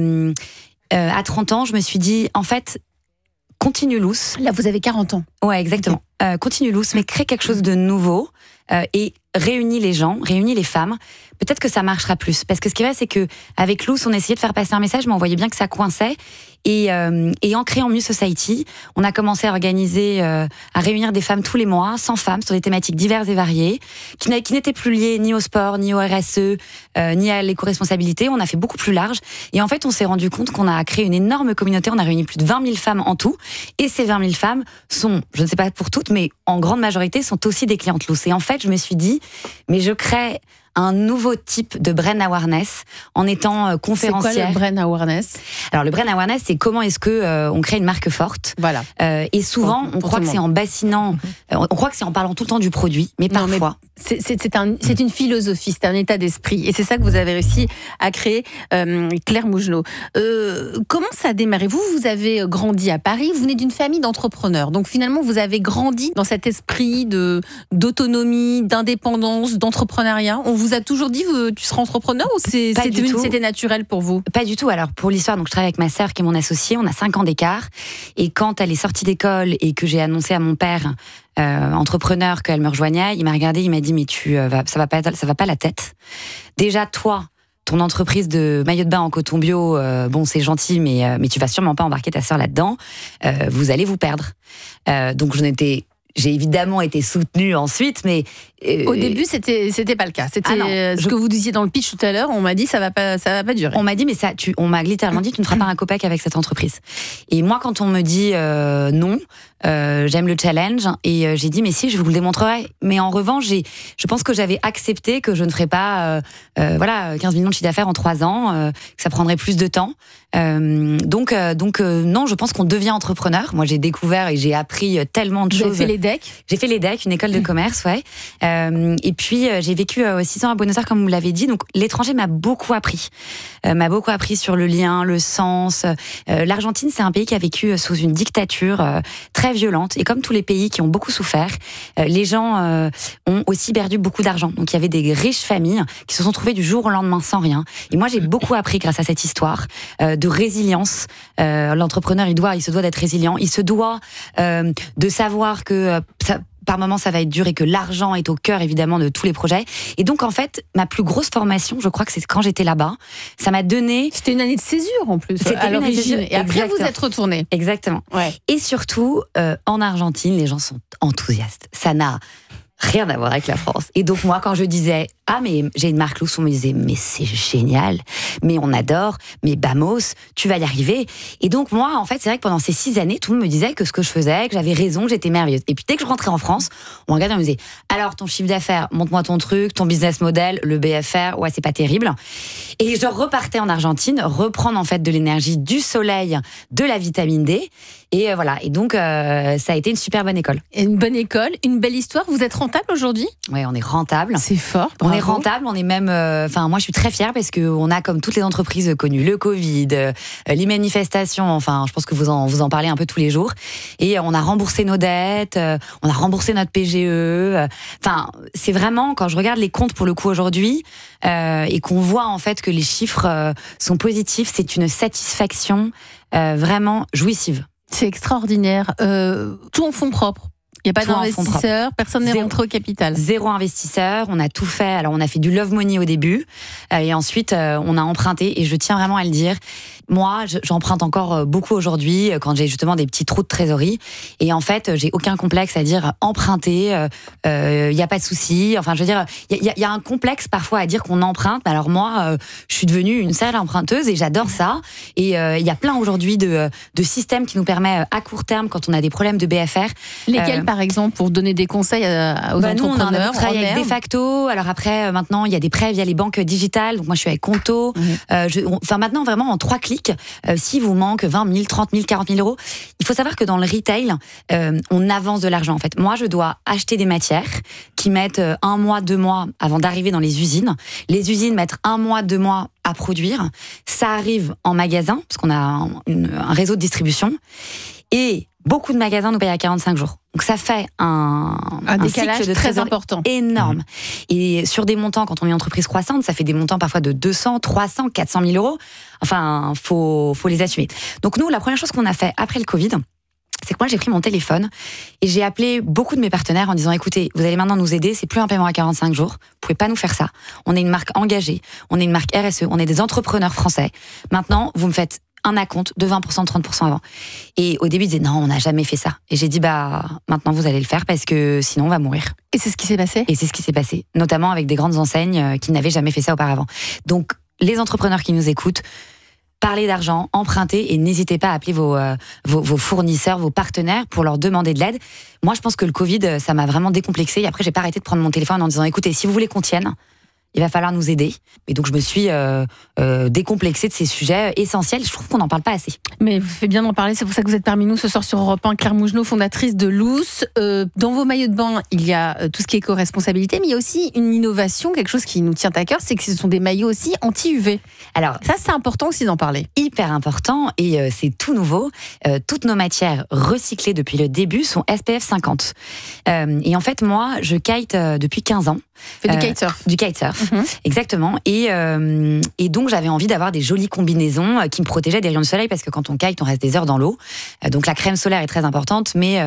à 30 ans, je me suis dit, en fait, continue luz. Là, vous avez 40 ans. Ouais, exactement. Continue luz, mais crée quelque chose de nouveau et réunis les gens, réunis les femmes. Peut-être que ça marchera plus. Parce que ce qui est vrai, c'est que avec luz, on essayait de faire passer un message, mais on voyait bien que ça coinçait. Et en créant Muse Society, on a commencé à organiser, à réunir des femmes tous les mois, 100 femmes, sur des thématiques diverses et variées, qui n'étaient plus liées ni au sport, ni au RSE, ni à l'éco-responsabilité. On a fait beaucoup plus large. Et en fait, on s'est rendu compte qu'on a créé une énorme communauté. On a réuni plus de 20 000 femmes en tout. Et ces 20 000 femmes sont, je ne sais pas pour toutes, mais en grande majorité, sont aussi des clientes luz. Et en fait, je me suis dit, mais je crée un nouveau type de brand awareness en étant conférencière. C'est quoi le brand awareness ? Alors le brand awareness, c'est comment est-ce que on crée une marque forte. Voilà. Et souvent, on croit que c'est en bassinant, on croit que c'est en parlant tout le temps du produit, mais parfois. C'est une philosophie, c'est un état d'esprit, et c'est ça que vous avez réussi à créer, Claire Mougenot. Comment ça a démarré ? Vous avez grandi à Paris, vous venez d'une famille d'entrepreneurs, donc finalement vous avez grandi dans cet esprit d'autonomie, d'indépendance, d'entrepreneuriat. On vous a toujours dit tu seras entrepreneur ou c'était naturel pour vous? Pas du tout. Alors pour l'histoire, donc je travaille avec ma sœur qui est mon associée, on a 5 ans d'écart, et quand elle est sortie d'école et que j'ai annoncé à mon père entrepreneur qu'elle me rejoignait, il m'a regardé, il m'a dit mais ça va pas la tête. Déjà toi, ton entreprise de maillot de bain en coton bio, bon c'est gentil, mais tu vas sûrement pas embarquer ta sœur là-dedans. Vous allez vous perdre. Donc j'ai évidemment été soutenue ensuite, mais au début c'était pas le cas. C'était ce que vous disiez dans le pitch tout à l'heure. On m'a dit ça va pas durer. On m'a dit mais on m'a littéralement dit tu ne feras pas un copec avec cette entreprise. Et moi quand on me dit non, j'aime le challenge et j'ai dit mais si, je vous le démontrerai. Mais en revanche je pense que j'avais accepté que je ne ferais pas 15 millions de chiffre d'affaires en 3 ans, que ça prendrait plus de temps. Donc non, je pense qu'on devient entrepreneur. Moi j'ai découvert et j'ai appris tellement de choses. Vous avez fait l'EDEC? J'ai fait l'EDEC, une école de commerce, ouais. Et puis j'ai vécu 6 ans à Buenos Aires, comme vous l'avez dit. Donc l'étranger m'a beaucoup appris. Sur le lien, le sens. L'Argentine, c'est un pays qui a vécu sous une dictature très violente. Et comme tous les pays qui ont beaucoup souffert, les gens ont aussi perdu beaucoup d'argent. Donc il y avait des riches familles qui se sont trouvées du jour au lendemain sans rien. Et moi j'ai beaucoup appris grâce à cette histoire de résilience. L'entrepreneur, il se doit d'être résilient. Il se doit de savoir que par moments ça va être dur et que l'argent est au cœur évidemment de tous les projets. Et donc en fait ma plus grosse formation, je crois que c'est quand j'étais là-bas, ça m'a donné... C'était une année de césure en plus à l'origine. Et après vous êtes retourné. Exactement. Ouais. Et surtout en Argentine les gens sont enthousiastes. Ça n'a rien à voir avec la France. Et donc moi quand je disais mais j'ai une marque Loose, on me disait mais c'est génial, mais on adore, mais vamos, tu vas y arriver. Et donc moi en fait c'est vrai que pendant ces 6 années tout le monde me disait que ce que je faisais, que j'avais raison, que j'étais merveilleuse. Et puis dès que je rentrais en France, on regardait, on me disait alors ton chiffre d'affaires, montre-moi ton truc, ton business model, le BFR, ouais c'est pas terrible. Et je repartais en Argentine reprendre en fait de l'énergie, du soleil, de la vitamine D. Et voilà. Et donc ça a été une super bonne école. Et une bonne école, une belle histoire. Vous êtes rentable aujourd'hui? Ouais, on est rentable. C'est fort. On est rentable, on est même. Moi, je suis très fière parce que on a, comme toutes les entreprises, connu le Covid, les manifestations. Enfin, je pense que vous en parlez un peu tous les jours. Et on a remboursé nos dettes, on a remboursé notre PGE. Enfin, c'est vraiment quand je regarde les comptes pour le coup aujourd'hui et qu'on voit en fait que les chiffres sont positifs, c'est une satisfaction vraiment jouissive. C'est extraordinaire. Tout en fonds propres. Il n'y a pas d'investisseurs, personne n'est rentré au capital. 0 investisseur, on a tout fait. Alors on a fait du love money au début et ensuite on a emprunté, et je tiens vraiment à le dire. Moi, j'emprunte encore beaucoup aujourd'hui quand j'ai justement des petits trous de trésorerie. Et en fait, j'ai aucun complexe à dire emprunter, il n'y a pas de souci. Enfin, je veux dire, il y a un complexe parfois à dire qu'on emprunte. Alors moi, je suis devenue une sérieuse emprunteuse et j'adore ça. Et il y a plein aujourd'hui de systèmes qui nous permettent à court terme, quand on a des problèmes de BFR. Lesquels, par exemple, pour donner des conseils aux entrepreneurs? Nous, on a travaillé avec Defacto. Alors après, maintenant, il y a des prêts via les banques digitales. Donc moi, je suis avec Conto. Maintenant, vraiment, en 3 clics, si vous manque 20 000, 30 000, 40 000 euros, il faut savoir que dans le retail, on avance de l'argent en fait. Moi, je dois acheter des matières qui mettent 1 mois, 2 mois avant d'arriver dans les usines. Les usines mettent 1 mois, 2 mois à produire. Ça arrive en magasin, parce qu'on a un réseau de distribution. Et beaucoup de magasins nous payent à 45 jours. Donc ça fait un décalage cycle de très important. Énorme. Et sur des montants, quand on est une entreprise croissante, ça fait des montants parfois de 200, 300, 400 000 euros. Enfin, faut les assumer. Donc nous, la première chose qu'on a fait après le Covid, c'est que moi j'ai pris mon téléphone et j'ai appelé beaucoup de mes partenaires en disant écoutez, vous allez maintenant nous aider, c'est plus un paiement à 45 jours, vous pouvez pas nous faire ça. On est une marque engagée, on est une marque RSE, on est des entrepreneurs français. Maintenant, vous me faites un acompte de 20%, 30% avant. Et au début, ils disaient non, on n'a jamais fait ça. Et j'ai dit maintenant vous allez le faire parce que sinon on va mourir. Et c'est ce qui s'est passé? Et c'est ce qui s'est passé, notamment avec des grandes enseignes qui n'avaient jamais fait ça auparavant. Donc les entrepreneurs qui nous écoutent, parlez d'argent, empruntez et n'hésitez pas à appeler vos fournisseurs, vos partenaires pour leur demander de l'aide. Moi, je pense que le Covid, ça m'a vraiment décomplexée. Et après, j'ai pas arrêté de prendre mon téléphone en disant écoutez, si vous voulez qu'on tienne, il va falloir nous aider. Et donc, je me suis décomplexée de ces sujets essentiels. Je trouve qu'on n'en parle pas assez. Mais vous faites bien d'en parler. C'est pour ça que vous êtes parmi nous ce soir sur Europe 1. Claire Mougenot, fondatrice de Loose. Dans vos maillots de bain, il y a tout ce qui est éco-responsabilité, mais il y a aussi une innovation, quelque chose qui nous tient à cœur, c'est que ce sont des maillots aussi anti-UV. Alors, ça, c'est important aussi d'en parler. Hyper important, et c'est tout nouveau. Toutes nos matières recyclées depuis le début sont SPF 50. Et en fait, moi, je kite depuis 15 ans. Fait du kitesurf. Du kitesurf. Exactement. Et donc, j'avais envie d'avoir des jolies combinaisons qui me protégeaient des rayons de soleil, parce que quand on kite, on reste des heures dans l'eau. Donc, la crème solaire est très importante, mais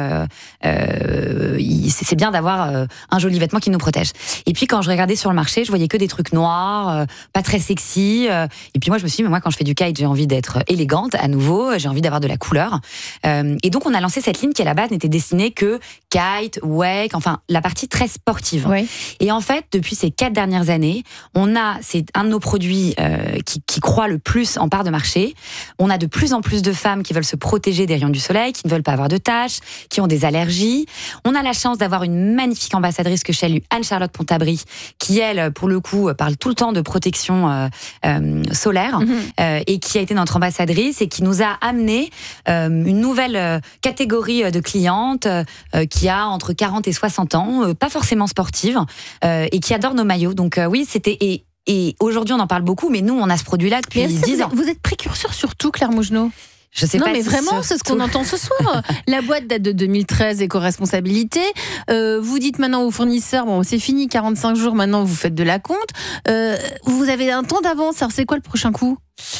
c'est bien d'avoir un joli vêtement qui nous protège. Et puis, quand je regardais sur le marché, je voyais que des trucs noirs, pas très sexy. Et puis, moi, je me suis dit, mais moi, quand je fais du kite, j'ai envie d'être élégante à nouveau, j'ai envie d'avoir de la couleur. Et donc, on a lancé cette ligne qui, à la base, n'était destinée que kite, wake, enfin, la partie très sportive. Oui. Et en fait, depuis ces 4 dernières années, c'est un de nos produits qui croît le plus en part de marché. On a de plus en plus de femmes qui veulent se protéger des rayons du soleil, qui ne veulent pas avoir de taches, qui ont des allergies. On a la chance d'avoir une magnifique ambassadrice que je salue, Anne-Charlotte Pontabry, qui, elle, pour le coup, parle tout le temps de protection solaire et qui a été notre ambassadrice et qui nous a amené une nouvelle catégorie de clientes qui a entre 40 et 60 ans, pas forcément sportive, et qui adore nos maillots. Donc oui, c'était... Et aujourd'hui, on en parle beaucoup, mais nous, on a ce produit-là depuis 10 ans. Vous êtes précurseur sur tout, Claire Mougenot. Je sais non, pas mais si vraiment, c'est ce qu'on entend ce soir. La boîte date de 2013, éco-responsabilité. Vous dites maintenant aux fournisseurs, bon, c'est fini, 45 jours, maintenant vous faites de la compte. Vous avez un temps d'avance, alors c'est quoi le prochain coup ?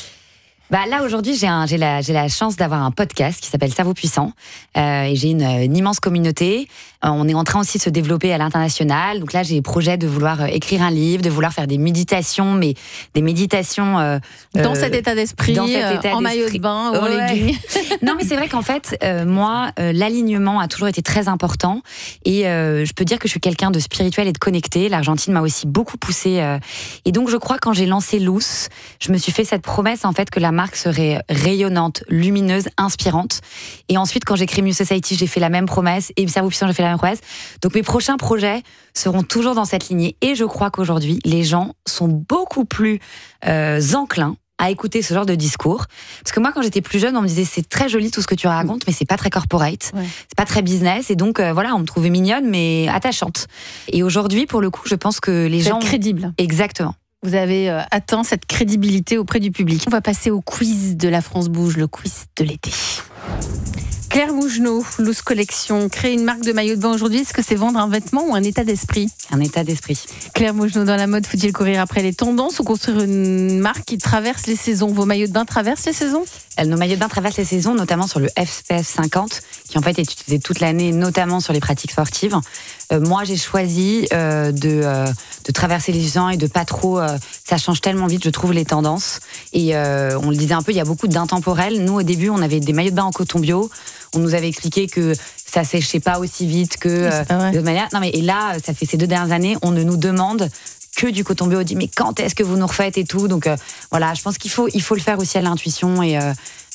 Bah là aujourd'hui j'ai la chance d'avoir un podcast qui s'appelle Cerveau Puissant et j'ai une immense communauté. On est en train aussi de se développer à l'international. Donc là j'ai le projet de vouloir écrire un livre, de vouloir faire des méditations, mais des méditations dans cet état d'esprit, en maillot de bain ou en legging. Non mais c'est vrai qu'en fait moi l'alignement a toujours été très important et je peux dire que je suis quelqu'un de spirituel et de connecté. L'Argentine m'a aussi beaucoup poussée et donc je crois quand j'ai lancé Loose, je me suis fait cette promesse en fait que la marque serait rayonnante, lumineuse, inspirante. Et ensuite, quand j'ai créé Muse Society, j'ai fait la même promesse. Et Cerveau Puissant, j'ai fait la même promesse. Donc mes prochains projets seront toujours dans cette lignée. Et je crois qu'aujourd'hui, les gens sont beaucoup plus enclins à écouter ce genre de discours. Parce que moi, quand j'étais plus jeune, on me disait c'est très joli tout ce que tu racontes, mais c'est pas très corporate, c'est pas très business. Et donc, voilà, on me trouvait mignonne, mais attachante. Et aujourd'hui, pour le coup, je pense que les gens... crédible. Exactement. Vous avez atteint cette crédibilité auprès du public. On va passer au quiz de la France Bouge, le quiz de l'été. Claire Mougenot, Loose Collection, créer une marque de maillot de bain aujourd'hui, est-ce que c'est vendre un vêtement ou un état d'esprit ? Un état d'esprit. Claire Mougenot, dans la mode, faut-il courir après les tendances ou construire une marque qui traverse les saisons ? Vos maillots de bain traversent les saisons ? Nos maillots de bain traversent les saisons, notamment sur le SPF 50, qui en fait est utilisé toute l'année, notamment sur les pratiques sportives. Moi, j'ai choisi de traverser les saisons et de pas trop... ça change tellement vite, je trouve, les tendances. Et on le disait un peu, il y a beaucoup d'intemporels. Nous, au début, on avait des maillots de bain en coton bio. On nous avait expliqué que ça séchait pas aussi vite que de manière. Non mais et là, ça fait ces 2 dernières années, on ne nous demande que du coton bio. On dit mais quand est-ce que vous nous refaites et tout. Donc voilà, je pense qu'il faut le faire aussi à l'intuition et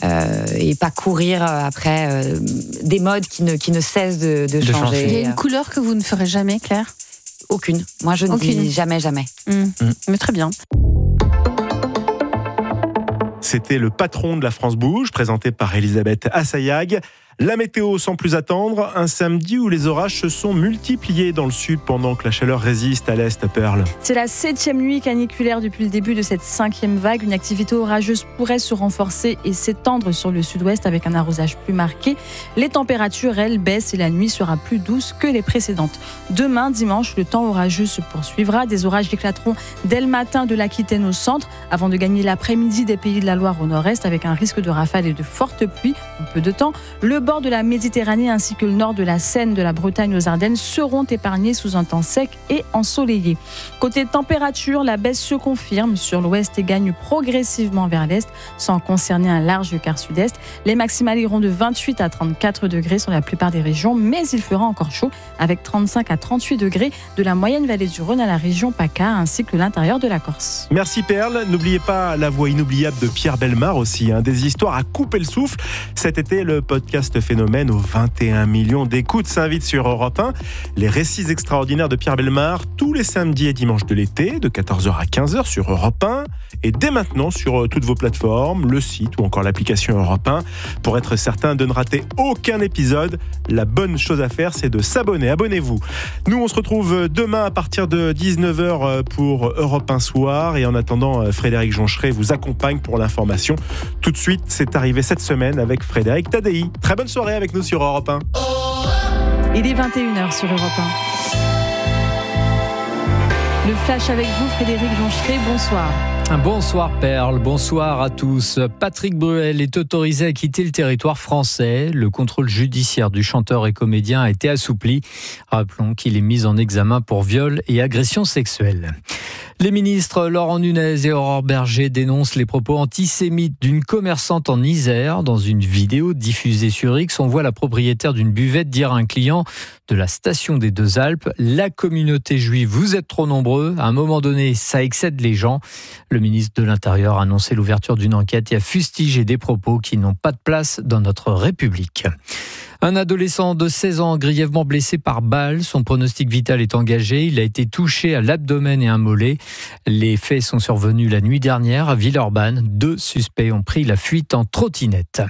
pas courir après des modes qui ne cessent de changer. Il y a une couleur que vous ne ferez jamais, Claire ? Aucune. Moi, je ne dis jamais. Mais très bien. C'était le patron de la France Bouge, présenté par Elisabeth Assayag. La météo sans plus attendre, un samedi où les orages se sont multipliés dans le sud pendant que la chaleur résiste à l'est, Perle. C'est la 7e nuit caniculaire depuis le début de cette 5e vague. Une activité orageuse pourrait se renforcer et s'étendre sur le sud-ouest avec un arrosage plus marqué. Les températures, elles, baissent et la nuit sera plus douce que les précédentes. Demain, dimanche, le temps orageux se poursuivra. Des orages éclateront dès le matin de l'Aquitaine au centre avant de gagner l'après-midi des Pays de la Loire au nord-est avec un risque de rafales et de fortes pluies en peu de temps. Le bord de la Méditerranée ainsi que le nord de la Seine, de la Bretagne aux Ardennes seront épargnés sous un temps sec et ensoleillé. Côté température, la baisse se confirme sur l'ouest et gagne progressivement vers l'est sans concerner un large quart sud-est. Les maximales iront de 28 à 34 degrés sur la plupart des régions, mais il fera encore chaud avec 35 à 38 degrés de la moyenne vallée du Rhône à la région PACA ainsi que l'intérieur de la Corse. Merci Perle. N'oubliez pas la voix inoubliable de Pierre Bellemare aussi, des histoires à couper le souffle. Cet été, le podcast Phénomène aux 21 millions d'écoutes s'invite sur Europe 1. Les récits extraordinaires de Pierre Bellemare tous les samedis et dimanches de l'été de 14h à 15h sur Europe 1 et dès maintenant sur toutes vos plateformes, le site ou encore l'application Europe 1. Pour être certain de ne rater aucun épisode, la bonne chose à faire c'est de s'abonner. Abonnez-vous. Nous on se retrouve demain à partir de 19h pour Europe 1 Soir et en attendant Frédéric Joncheret vous accompagne pour l'information. Tout de suite c'est arrivé cette semaine avec Frédéric Tadei. Très bonne soirée avec nous sur Europe 1. Il est 21h sur Europe 1. Le flash avec vous, Frédéric Joncheray, bonsoir. Bonsoir Perle, bonsoir à tous. Patrick Bruel est autorisé à quitter le territoire français. Le contrôle judiciaire du chanteur et comédien a été assoupli. Rappelons qu'il est mis en examen pour viol et agression sexuelle. Les ministres Laurent Nunez et Aurore Berger dénoncent les propos antisémites d'une commerçante en Isère. Dans une vidéo diffusée sur X, on voit la propriétaire d'une buvette dire à un client de la station des Deux Alpes: la communauté juive, vous êtes trop nombreux. À un moment donné, ça excède les gens. Le ministre de l'Intérieur a annoncé l'ouverture d'une enquête et a fustigé des propos qui n'ont pas de place dans notre République. Un adolescent de 16 ans grièvement blessé par balle. Son pronostic vital est engagé. Il a été touché à l'abdomen et un mollet. Les faits sont survenus la nuit dernière à Villeurbanne. 2 suspects ont pris la fuite en trottinette.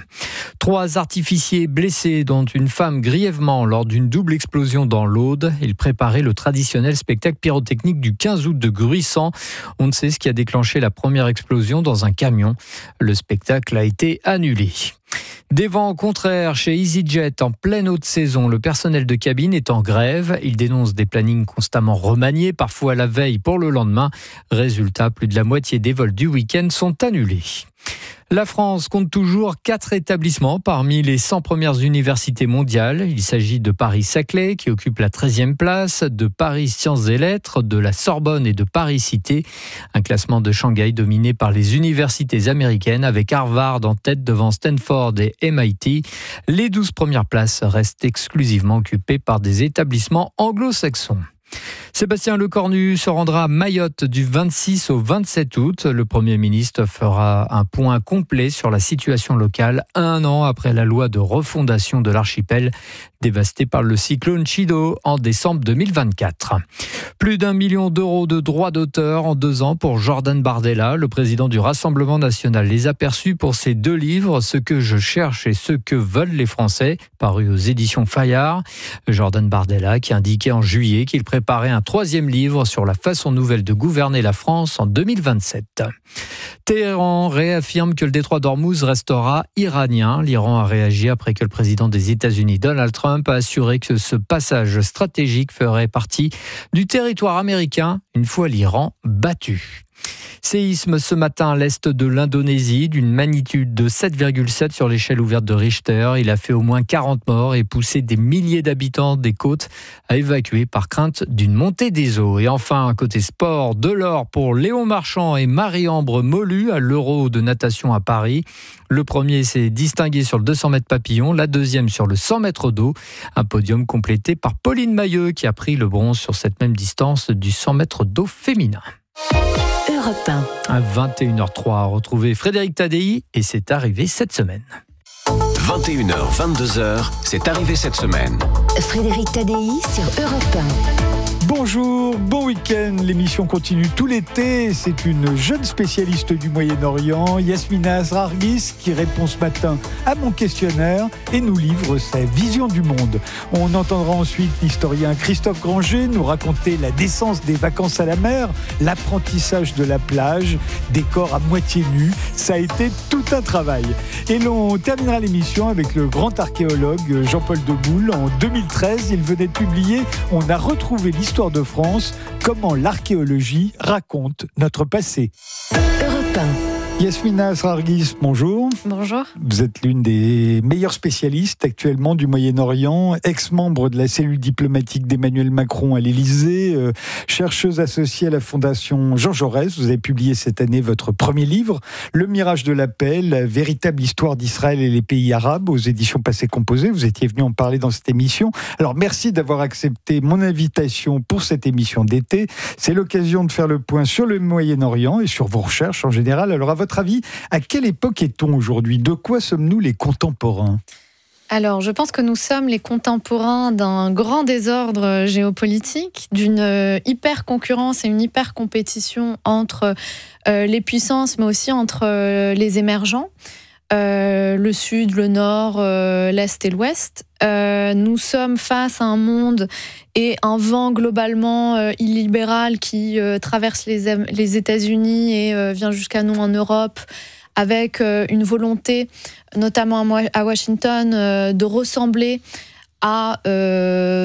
3 artificiers blessés, dont une femme grièvement lors d'une double explosion dans l'Aude. Ils préparaient le traditionnel spectacle pyrotechnique du 15 août de Gruissant. On ne sait ce qui a déclenché la première explosion dans un camion. Le spectacle a été annulé. Des vents contraires chez EasyJet en pleine haute saison. Le personnel de cabine est en grève. Il dénonce des plannings constamment remaniés, parfois la veille pour le lendemain. Résultat, plus de la moitié des vols du week-end sont annulés. La France compte toujours 4 établissements parmi les 100 premières universités mondiales. Il s'agit de Paris-Saclay qui occupe la 13e place, de Paris Sciences et Lettres, de la Sorbonne et de Paris-Cité. Un classement de Shanghai dominé par les universités américaines avec Harvard en tête devant Stanford et MIT. Les 12 premières places restent exclusivement occupées par des établissements anglo-saxons. Sébastien Lecornu se rendra à Mayotte du 26 au 27 août. Le Premier ministre fera un point complet sur la situation locale 1 an après la loi de refondation de l'archipel dévasté par le cyclone Chido en décembre 2024. Plus d'1 million d'euros de droits d'auteur en 2 ans pour Jordan Bardella. Le président du Rassemblement national les a perçus pour ses 2 livres, Ce que je cherche et Ce que veulent les Français, parus aux éditions Fayard. Jordan Bardella qui indiquait en juillet qu'il préparait un 3e livre sur la façon nouvelle de gouverner la France en 2027. Téhéran réaffirme que le détroit d'Ormuz restera iranien. L'Iran a réagi après que le président des États-Unis, Donald Trump, a assuré que ce passage stratégique ferait partie du territoire américain une fois l'Iran battu. Séisme ce matin à l'est de l'Indonésie, d'une magnitude de 7,7 sur l'échelle ouverte de Richter. Il a fait au moins 40 morts et poussé des milliers d'habitants des côtes à évacuer par crainte d'une montée des eaux. Et enfin, côté sport, de l'or pour Léon Marchand et Marie-Ambre Molu à l'Euro de natation à Paris. Le premier s'est distingué sur le 200 mètres papillon, la deuxième sur le 100 mètres d'eau. Un podium complété par Pauline Mailleux qui a pris le bronze sur cette même distance du 100 mètres d'eau féminin. Europe 1. À 21h03, retrouvez Frédéric Tadei et c'est arrivé cette semaine. 21h, 22h, c'est arrivé cette semaine. Frédéric Tadei sur Europe 1. Bonjour, bon week-end. L'émission continue tout l'été. C'est une jeune spécialiste du Moyen-Orient, Yasmina Azrargis, qui répond ce matin à mon questionnaire et nous livre sa vision du monde. On entendra ensuite l'historien Christophe Granger nous raconter la naissance des vacances à la mer, l'apprentissage de la plage, des corps à moitié nus. Ça a été tout un travail. Et l'on terminera l'émission avec le grand archéologue Jean-Paul Demoule. En 2013, il venait de publier « On a retrouvé l'histoire de France, comment l'archéologie raconte notre passé ». Europe 1. Yasmina Azrargis, bonjour. Bonjour. Vous êtes l'une des meilleures spécialistes actuellement du Moyen-Orient, ex-membre de la cellule diplomatique d'Emmanuel Macron à l'Élysée, chercheuse associée à la Fondation Jean Jaurès. Vous avez publié cette année votre premier livre, Le Mirage de la paix, la véritable histoire d'Israël et les pays arabes, aux éditions Passé Composé. Vous étiez venu en parler dans cette émission. Alors merci d'avoir accepté mon invitation pour cette émission d'été. C'est l'occasion de faire le point sur le Moyen-Orient et sur vos recherches en général. Alors à votre avis, à quelle époque est-on aujourd'hui ? De quoi sommes-nous les contemporains ? Alors, je pense que nous sommes les contemporains d'un grand désordre géopolitique, d'une hyper-concurrence et une hyper-compétition entre les puissances, mais aussi entre les émergents, le sud, le nord, l'est et l'ouest. Nous sommes face à un monde et un vent globalement illibéral qui traverse les États-Unis et vient jusqu'à nous en Europe, avec une volonté, notamment à Washington, de ressembler à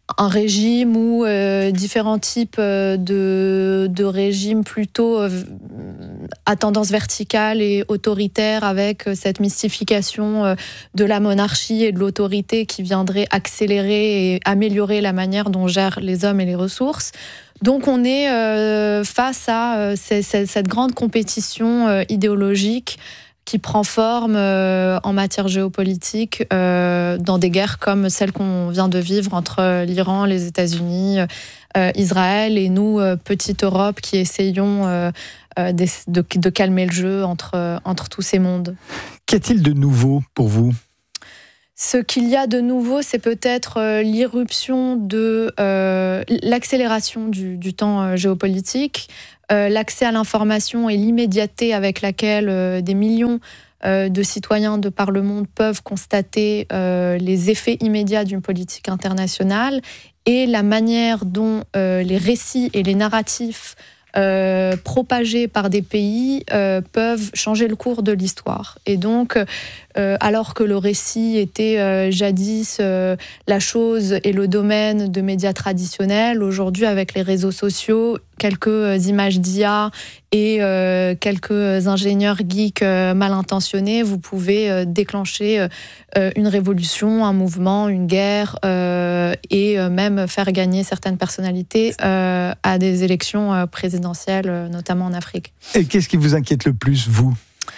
un régime ou différents types de régimes plutôt à tendance verticale et autoritaire, avec cette mystification de la monarchie et de l'autorité qui viendrait accélérer et améliorer la manière dont gèrent les hommes et les ressources. Donc on est face à cette grande compétition idéologique qui prend forme en matière géopolitique dans des guerres comme celle qu'on vient de vivre entre l'Iran, les États-Unis, Israël et nous, petite Europe, qui essayons de calmer le jeu entre tous ces mondes. Qu'y a-t-il de nouveau pour vous ? Ce qu'il y a de nouveau, c'est peut-être l'irruption de l'accélération du temps géopolitique, l'accès à l'information et l'immédiateté avec laquelle des millions de citoyens de par le monde peuvent constater les effets immédiats d'une politique internationale, et la manière dont les récits et les narratifs propagés par des pays peuvent changer le cours de l'histoire. Et donc, alors que le récit était jadis la chose et le domaine de médias traditionnels, aujourd'hui, avec les réseaux sociaux, quelques images d'IA et quelques ingénieurs geeks mal intentionnés, vous pouvez déclencher une révolution, un mouvement, une guerre et même faire gagner certaines personnalités à des élections présidentielles, notamment en Afrique. Et qu'est-ce qui vous inquiète le plus, vous ?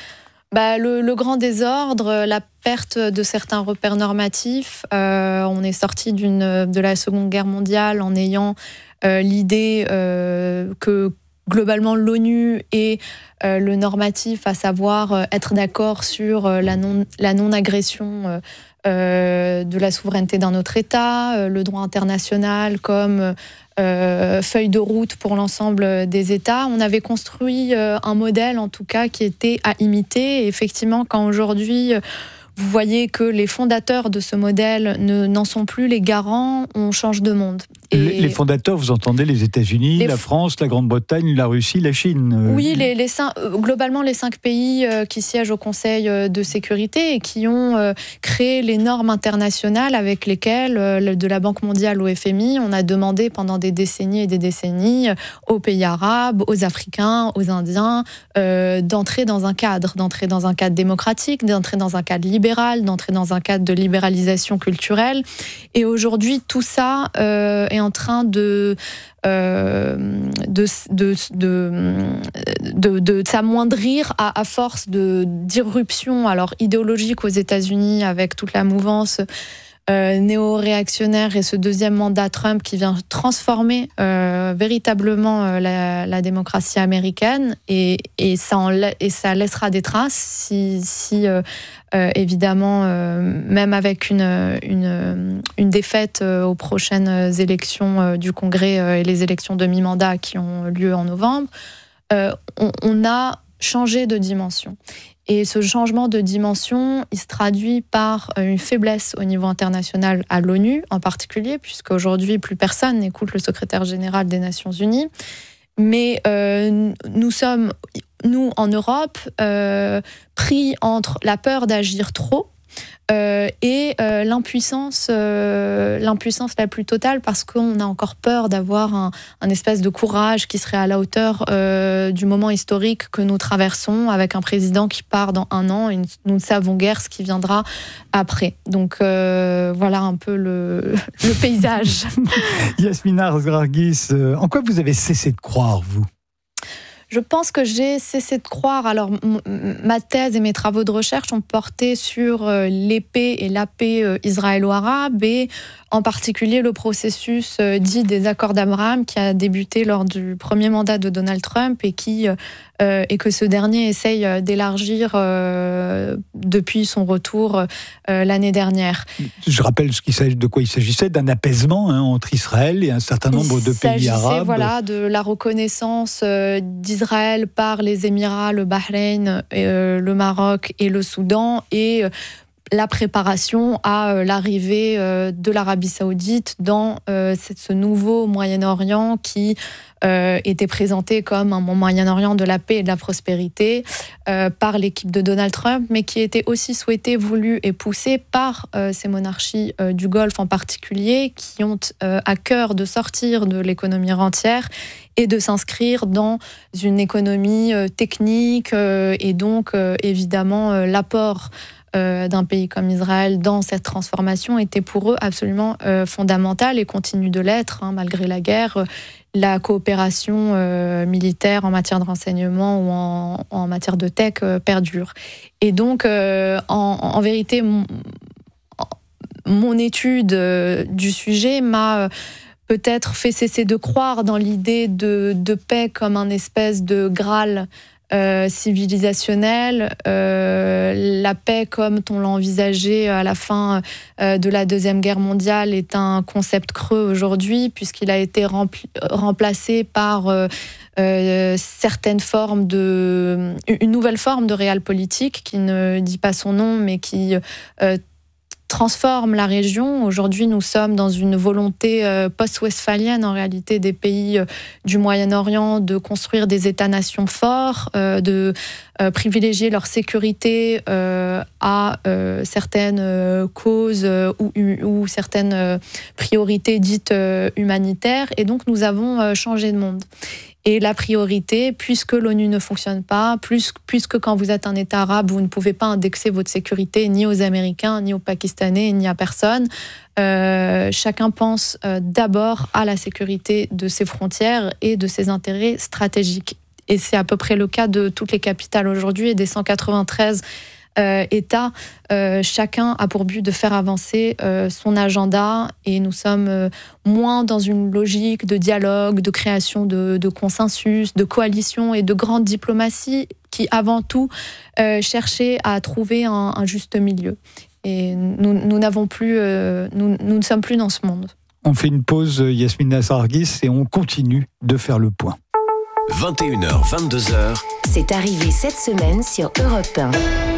Le grand désordre, la perte de certains repères normatifs. On est sorti de la Seconde Guerre mondiale en ayant l'idée que globalement l'ONU et le normatif, à savoir être d'accord sur la non-agression de la souveraineté d'un autre État, le droit international comme feuille de route pour l'ensemble des États. On avait construit un modèle, en tout cas, qui était à imiter. Et effectivement, quand aujourd'hui, vous voyez que les fondateurs de ce modèle n'en sont plus les garants, on change de monde. Et les fondateurs, vous entendez les États-Unis, la France, la Grande-Bretagne, la Russie, la Chine. Oui, globalement les 5 pays qui siègent au Conseil de sécurité et qui ont créé les normes internationales avec lesquelles, de la Banque mondiale au FMI, on a demandé pendant des décennies et des décennies aux pays arabes, aux Africains, aux Indiens, d'entrer dans un cadre démocratique, d'entrer dans un cadre libéral, d'entrer dans un cadre de libéralisation culturelle. Et aujourd'hui, tout ça est en train de s'amoindrir à force d'irruption idéologique aux États-Unis, avec toute la mouvance néo-réactionnaire et ce deuxième mandat Trump qui vient transformer véritablement la démocratie américaine, et ça laissera des traces si évidemment, même avec une défaite aux prochaines élections du Congrès et les élections de mi-mandat qui ont lieu en novembre, on a changé de dimension. Et ce changement de dimension, il se traduit par une faiblesse au niveau international à l'ONU en particulier, puisqu'aujourd'hui, plus personne n'écoute le secrétaire général des Nations Unies. Mais nous sommes, nous, en Europe, pris entre la peur d'agir trop et l'impuissance la plus totale, parce qu'on a encore peur d'avoir un espèce de courage qui serait à la hauteur du moment historique que nous traversons, avec un président qui part dans 1 an et nous ne savons guère ce qui viendra après. Donc voilà un peu le paysage. Yasmina Razgargis, en quoi vous avez cessé de croire, vous ? Je pense que j'ai cessé de croire. Alors, ma thèse et mes travaux de recherche ont porté sur l'épée et la paix israélo-arabe, et en particulier le processus dit des accords d'Abraham, qui a débuté lors du premier mandat de Donald Trump et que ce dernier essaye d'élargir depuis son retour l'année dernière. Je rappelle de quoi il s'agissait, d'un apaisement entre Israël et un certain nombre de pays arabes. Voilà, de la reconnaissance d'Israël par les Émirats, le Bahreïn, le Maroc et le Soudan, et la préparation à l'arrivée de l'Arabie Saoudite dans ce nouveau Moyen-Orient qui était présenté comme un Moyen-Orient de la paix et de la prospérité par l'équipe de Donald Trump, mais qui était aussi souhaité, voulu et poussé par ces monarchies du Golfe en particulier, qui ont à cœur de sortir de l'économie rentière et de s'inscrire dans une économie technique et donc évidemment l'apport d'un pays comme Israël dans cette transformation était pour eux absolument fondamental et continue de l'être, malgré la guerre. La coopération militaire en matière de renseignement ou en matière de tech perdure. Et donc, en vérité, mon étude du sujet m'a peut-être fait cesser de croire dans l'idée de paix comme un espèce de Graal civilisationnel, la paix comme on l'a envisagé à la fin de la Deuxième Guerre mondiale est un concept creux aujourd'hui puisqu'il a été remplacé par certaines formes une nouvelle forme de realpolitik qui ne dit pas son nom mais qui transforme la région. Aujourd'hui, nous sommes dans une volonté post-westphalienne, en réalité, des pays du Moyen-Orient de construire des États-nations forts, de privilégier leur sécurité à certaines causes ou certaines priorités dites humanitaires. Et donc, nous avons changé de monde. Et la priorité, puisque l'ONU ne fonctionne pas, puisque quand vous êtes un État arabe, vous ne pouvez pas indexer votre sécurité ni aux Américains, ni aux Pakistanais, ni à personne, chacun pense d'abord à la sécurité de ses frontières et de ses intérêts stratégiques. Et c'est à peu près le cas de toutes les capitales aujourd'hui et des 193 États. Chacun a pour but de faire avancer son agenda et nous sommes moins dans une logique de dialogue, de création de consensus, de coalition et de grande diplomatie qui avant tout cherchait à trouver un juste milieu. Et nous ne sommes plus dans ce monde. On fait une pause, Yasmina Sarguis, et on continue de faire le point. 21h, 22h. C'est arrivé cette semaine sur Europe 1.